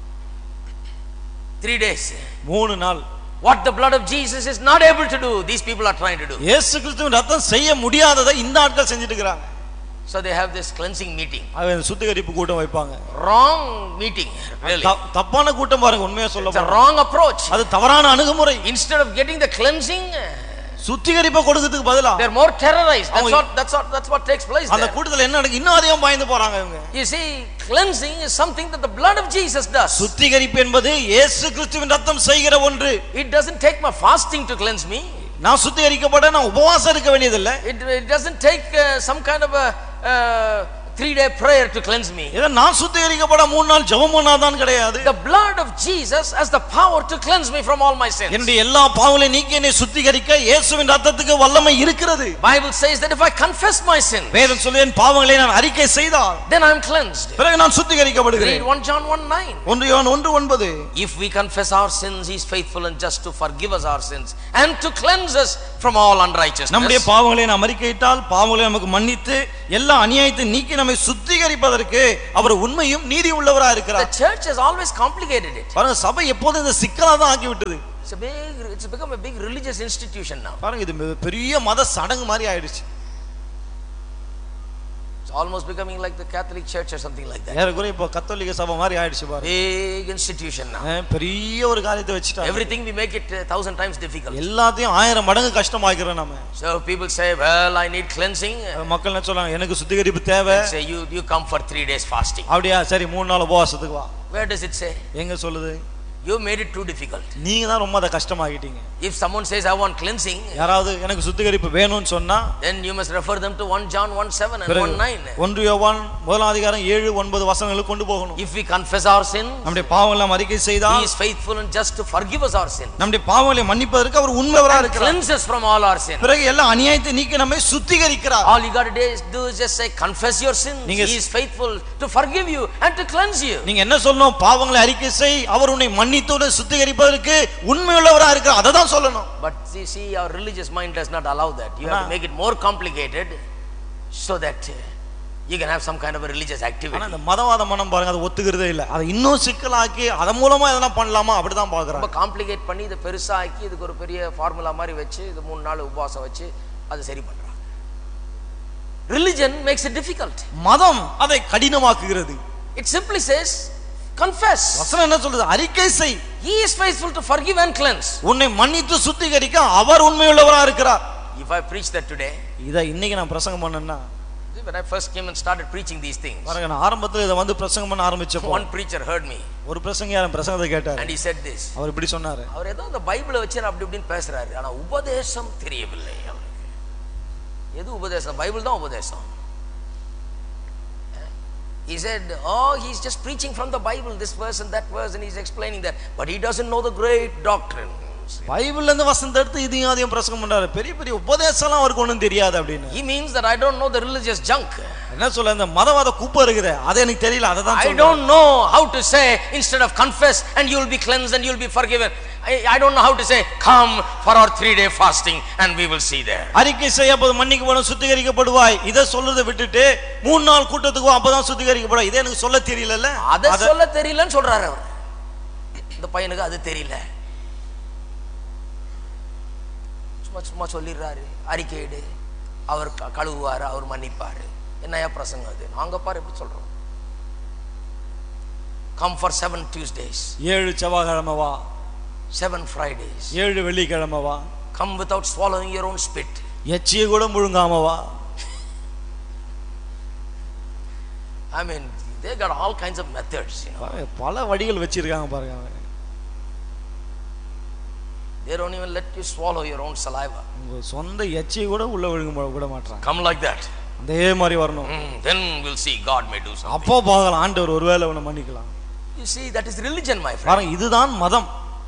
3 days. 3 நாள். What the blood of Jesus is not able to do, these people are trying to do. இயேசு கிறிஸ்துவின் ரத்தம் செய்ய முடியாததை இந்த ஆட்கள் செஞ்சிட்டு இருக்காங்க. So they have this cleansing meeting. அவங்க சுத்திகரிப்பு கூட்டம் வைப்பாங்க. Wrong meeting, really. தப்பான கூட்டம் பாருங்க, உண்மையா சொல்ல போனா. It's a wrong approach. அது தவறான அணுகுமுறை. Instead of getting the cleansing, சுத்திகரிப்பை கொடுக்கிறதுக்கு பதிலா they are more terrorized. That's what takes place there. அந்த கூட்டத்துல என்ன நடக்குது? இன்னும் அதிகம் பயந்து போறாங்க இவங்க. You see, cleansing is something that the blood of Jesus does. சுத்திகரிப்பு என்பது இயேசு கிறிஸ்துவின் ரத்தம் செய்கிற ஒன்று. It doesn't take my fasting to cleanse me. நான் சுத்திகரிக்கப்பட நான் உபவாசம் இருக்க வேண்டியதில்லை. It doesn't take some kind of a 3-day prayer to cleanse me. இத நான் சுத்திகரிக்கப்பட 3 நாள் ஜெபம் பண்ணாதான் கிடையாது. The blood of Jesus has the power to cleanse me from all my sins. என்னுடைய எல்லா பாவங்களையும் நீக்கி என்னை சுத்திகரிக்க இயேசுவின் ரத்தத்துக்கு வல்லமை இருக்கிறது. Bible says that if I confess my sins, வேதம் சொல்லுது என் பாவங்களை நான் அறிக்கை செய்தால் then I am cleansed. பிறகு நான் சுத்திகரிக்கப்படுகிறேன். Read 1 John 1:9. 1 யோவான் 1:9. If we confess our sins, he is faithful and just to forgive us our sins and to cleanse us from all unrighteousness. நம்முடைய பாவங்களை நாம் அறிக்கையிட்டால் பாவங்களை நமக்கு மன்னித்து எல்லா அநியாயத்தை நீக்கி நம்மை சுத்திகரிப்பதற்கு அவர் உண்மையும் நீதி உள்ளவரா இருக்கிறார். The church has always complicated it. பாருங்க, சபை எப்போதும் இந்த சிக்கலா தான் ஆக்கி விட்டது. It's become a big religious institution now. பாருங்க, இது பெரிய மத சடங்கு மாதிரி ஆயிடுச்சு. Almost becoming like the Catholic Church or something like that. ஏறக்குறைய இப்போ கத்தோலிக்க சபை மாதிரி ஆயிடுச்சு பாருங்க. Big institution now. பெரிய ஒரு காரியத்தை வச்சிட்டாங்க. Everything we make it 1,000 times difficult. எல்லாத்தையும் 1000 மடங்கு கஷ்டமாக்குறோம் நாம. So people say, well, I need cleansing. மக்கள் என்ன சொல்றாங்க, எனக்கு சுத்திகரிப்பு தேவை. Say you come for 3 days fasting. அப்படியே சரி 3 நாள் உபவாசத்துக்கு வா. Where does it say? எங்க சொல்லுது? You made it too difficult. நீங்க தான் ரொம்ப அத கஷ்டமாக்கிட்டீங்க. If someone says I want cleansing, யாராவது எனக்கு சுத்திகரிப்பு வேணும்னு சொன்னா, then you must refer them to 1 John 1:7 and 1:9. 1 யோவான் 1:7-9 வசனங்களுக்கு கொண்டு போகணும். If we confess our sins, நம்முடைய பாவங்களை அறிக்கை செய்தால், he is faithful and just to forgive us our sins. நம்முடைய பாவங்களை மன்னிப்பதற்கு அவர் உண்மையாளரா இருக்கிறார். Cleanse us from all our sins. பிறகு எல்லா அநியாயத்தை நீக்கி நம்மை சுத்திகரிக்கிறார். All you got to do is just say confess your sins. He is faithful to forgive you and to cleanse you. நீங்க என்ன சொல்லணும்? பாவங்களை அறிக்கை செய், அவர் உன்னை மன்னித்து சுத்திகரிப்பதற்கு உண்மையுள்ளவரா இருக்கிறார். அத தான் சொல்லணும். But see, our religious mind does not allow that. You have to make it more complicated so that you can have some kind of a religious activity. ஆனா இந்த மதவாத மனம் பாருங்க, அது ஒத்துக்கிறதே இல்ல. அதை இன்னும் சிக்கலாக்கி அத மூலமா எதனா பண்ணலாமா அப்படி தான் பார்க்கறாங்க. ரொம்ப காம்ப்ளிகேட் பண்ணி இத பெருசா ஆக்கி இதுக்கு ஒரு பெரிய ஃபார்முலா மாதிரி வச்சு இது 3 நாள் உபவாசம் வச்சு அது சரி பண்றாங்க. Religion makes it difficult. மதம் அதை கடினமாக்குகிறது. It simply says confess. வசனம் என்ன சொல்றது? அறிக்கை செய். He is faithful to forgive and cleanse. உன்னை மன்னித்து சுத்திகரிக்க அவர் உண்மையுள்ளவரா இருக்கிறார். If I preach that today, இத இன்னைக்கு நான் பிரசங்கம் பண்ணேன்னா, when I first came and started preaching these things, பாருங்க, நான் ஆரம்பத்துல இத வந்து பிரசங்கம் பண்ண ஆரம்பிச்சப்போ one preacher heard me. ஒரு பிரசங்கியார் பிரசங்கத்தை கேட்டார். And he said this. அவர் இப்படி சொன்னாரு. அவர் ஏதோ அந்த பைபிளை வச்சு அப்படி இப்படின்னு பேசுறாரு. ஆனா உபதேசம் தெரியவில்லை அவருக்கு. எது உபதேசம்? பைபிள் தான் உபதேசம். He said, oh, he's just preaching from the Bible, this verse and that verse, and he's explaining that, but he doesn't know the great doctrine. பைபிள்ல இருந்து வசனத்தை எடுத்து இதையும் அதையும் பிரசங்கம் பண்றாரு. பெரிய பெரிய உபதேசம்லாம் அவருக்கு ஒண்ணும் தெரியாது அப்படின்னு. He means that I don't know the religious junk. என்ன சொல்ல, இந்த மதவாத குப்பை இருக்குது, அது எனக்கு தெரியல, அத தான் சொல்றேன். I don't know how to say instead of confess and you will be cleansed and you will be forgiven. I don't know how to say come for our 3-day fasting and we will see there. அறிக்கை செய்யப்போது மன்னிக்கப்படும் சுத்திகரிக்கப்படுவாய். இத சொல்றதை விட்டுட்டு 3 நாள் கூட்டத்துக்கு அப்பதான் சுத்திகரிக்கப்படுவாய். இத எனக்கு சொல்ல தெரியலல்ல. அத சொல்ல தெரியலன்னு சொல்றாரு அவர். இந்த பையனுக்கு அது தெரியல. சும்மா சொல்லிடுறாரு, அறிக்கையிடு, அவர் கழுவுவாரு, அவர் மன்னிப்பாரு. என்னையா பிரசங்கம் அது? நாங்க பாரு எப்படி சொல்றோம். Come for 7 Tuesdays. 7 செவ்வாய்க்கிழமை வா. 7 Fridays. 7 வெள்ளிக்கிழமை வா. Come without swallowing your own spit. எச்சியை கூட முழுங்காம வா. I mean, they got all kinds of methods, you know. பல வழிகள் வச்சிருக்காங்க பாருங்க. They don't even let you swallow your own saliva. உங்க சொந்த எச்சியை கூட உள்ள விழுங்க விட மாட்டாங்க. Come like that. அதே மாதிரி வரணும். Then we'll see God may do something. அப்போ பார்க்கலாம், ஆண்டவர் ஒருவேளை உன்னை மன்னிக்கலாம். You see, that is religion, my friend. பாருங்க, இதுதான் மதம்.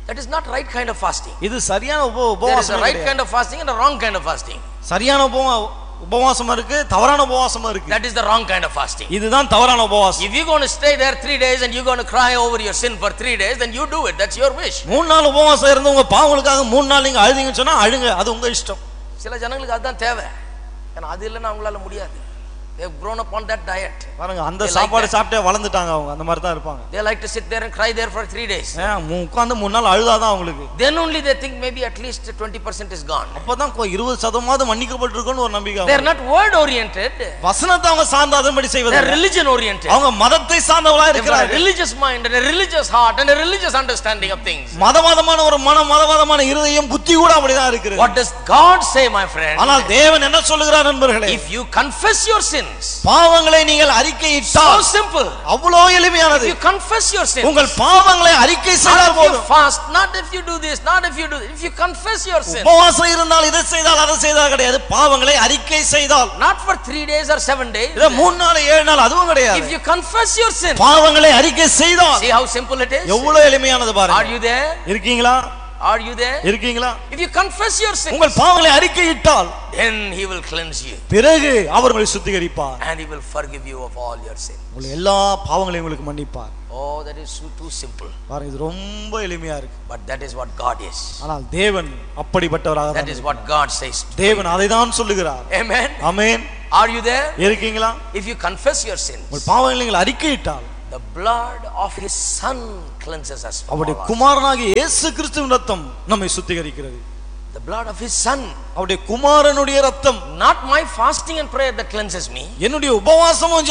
That is not right kind of fasting. இது சரியான There is a உபவாசம் right kind of fasting and a wrong kind of fasting. சரியான உபவாசம் இருக்கு, தவறான உபவாசம் இருக்கு. That is the wrong kind of fasting. இதுதான் தவறான உபவாசம். If you're going to stay there 3 days and you're going to cry over your sin for 3 days, then you do it. That's your wish. 3 நாள் உபவாசம் இருந்து உங்க பாவங்களுக்காக 3 நாள் நீங்க அழுதீங்கன்னு சொன்னா அழுங்க, அது உங்க இஷ்டம். சில ஜனங்களுக்கு அதுதான் தேவை. ஏன்னா அது இல்லைன்னா அவங்களால முடியாது. They have grown up on that diet. பாருங்க, அந்த சாப்பாடு சாப்பிட்டே வளர்ந்துட்டாங்க அவங்க, அந்த மாதிரி தான் இருப்பாங்க. They like to sit there and cry there for 3 days. உட்கார்ந்து 3 நாள் அழுதாதான் அவங்களுக்கு. Then only they think maybe at least 20% is gone. அப்பதான் 20% மன்னிக்கப்பட்டிருக்குன்னு ஒரு நம்பிக்கை. They are not word oriented. வசனத்தை அவங்க சார்ந்து அதன்படி செய்வது. They are religion oriented. அவங்க மதத்தை சார்ந்தவங்களா இருக்கிறார்கள். A religious mind and a religious heart and a religious understanding of things. மதவாதமான ஒரு மனம், மதவாதமான இருதயம், புத்தி கூட அப்படிதான் இருக்குது. What does God say, my friend? ஆனால் தேவன் என்ன சொல்லுகிறார் நண்பர்களே? If you confess your sins, பாவங்களை நீங்கள் அறிக்கையிட்டால், so simple, அவ்வளவு எளிமையானது. if you confess your sins, உங்கள் பாவங்களை அறிக்கை செய்தால் போதும். fast, not if you do this, not if you do this. If you confess your sins, உபவாசம் இருந்தால் இதை செய்தால் அதை செய்தால் கிடையாது. பாவங்களை அறிக்கை செய்தால், not for 3 days or 7 days, இத 3 நாள் 7 நாள் அதுவும் கிடையாது. if you confess your sins, பாவங்களை அறிக்கை செய்தால், see how simple it is. எவ்வளவு எளிமையானது பாருங்க. Are you there? இருக்கீங்களா? Are you there? இருக்கீங்களா? If you confess your sins, உங்கள் பாவங்களை அறிக்கையிட்டால், then he will cleanse you, பிறகு அவர் உங்களை சுத்திகரிப்பார், and he will forgive you of all your sins. உங்கள் எல்லா பாவங்களையும் உங்களுக்கு மன்னிப்பார். Oh, that is too simple. பாருங்க, இது ரொம்ப எளிமையா இருக்கு. But that is what God is. ஆனால் தேவன் அப்படிப்பட்டவராக That is what God says. தேவன் அதை தான் சொல்லுகிறார். Amen. Amen. Are you there? இருக்கீங்களா? If you confess your sins, உங்கள் பாவங்களை நீங்கள் அறிக்கையிட்டால், the blood of his son cleanses us from அவருடைய all our குமாரனாகிய இயேசு கிறிஸ்துவின் ரத்தம் நம்மை சுத்திகரிக்கிறது. sins. The blood of his son, அவருடைய குமாரனுடைய ரத்தம். not my fasting and prayer that cleanses me. என்னுடைய உபவாசமும்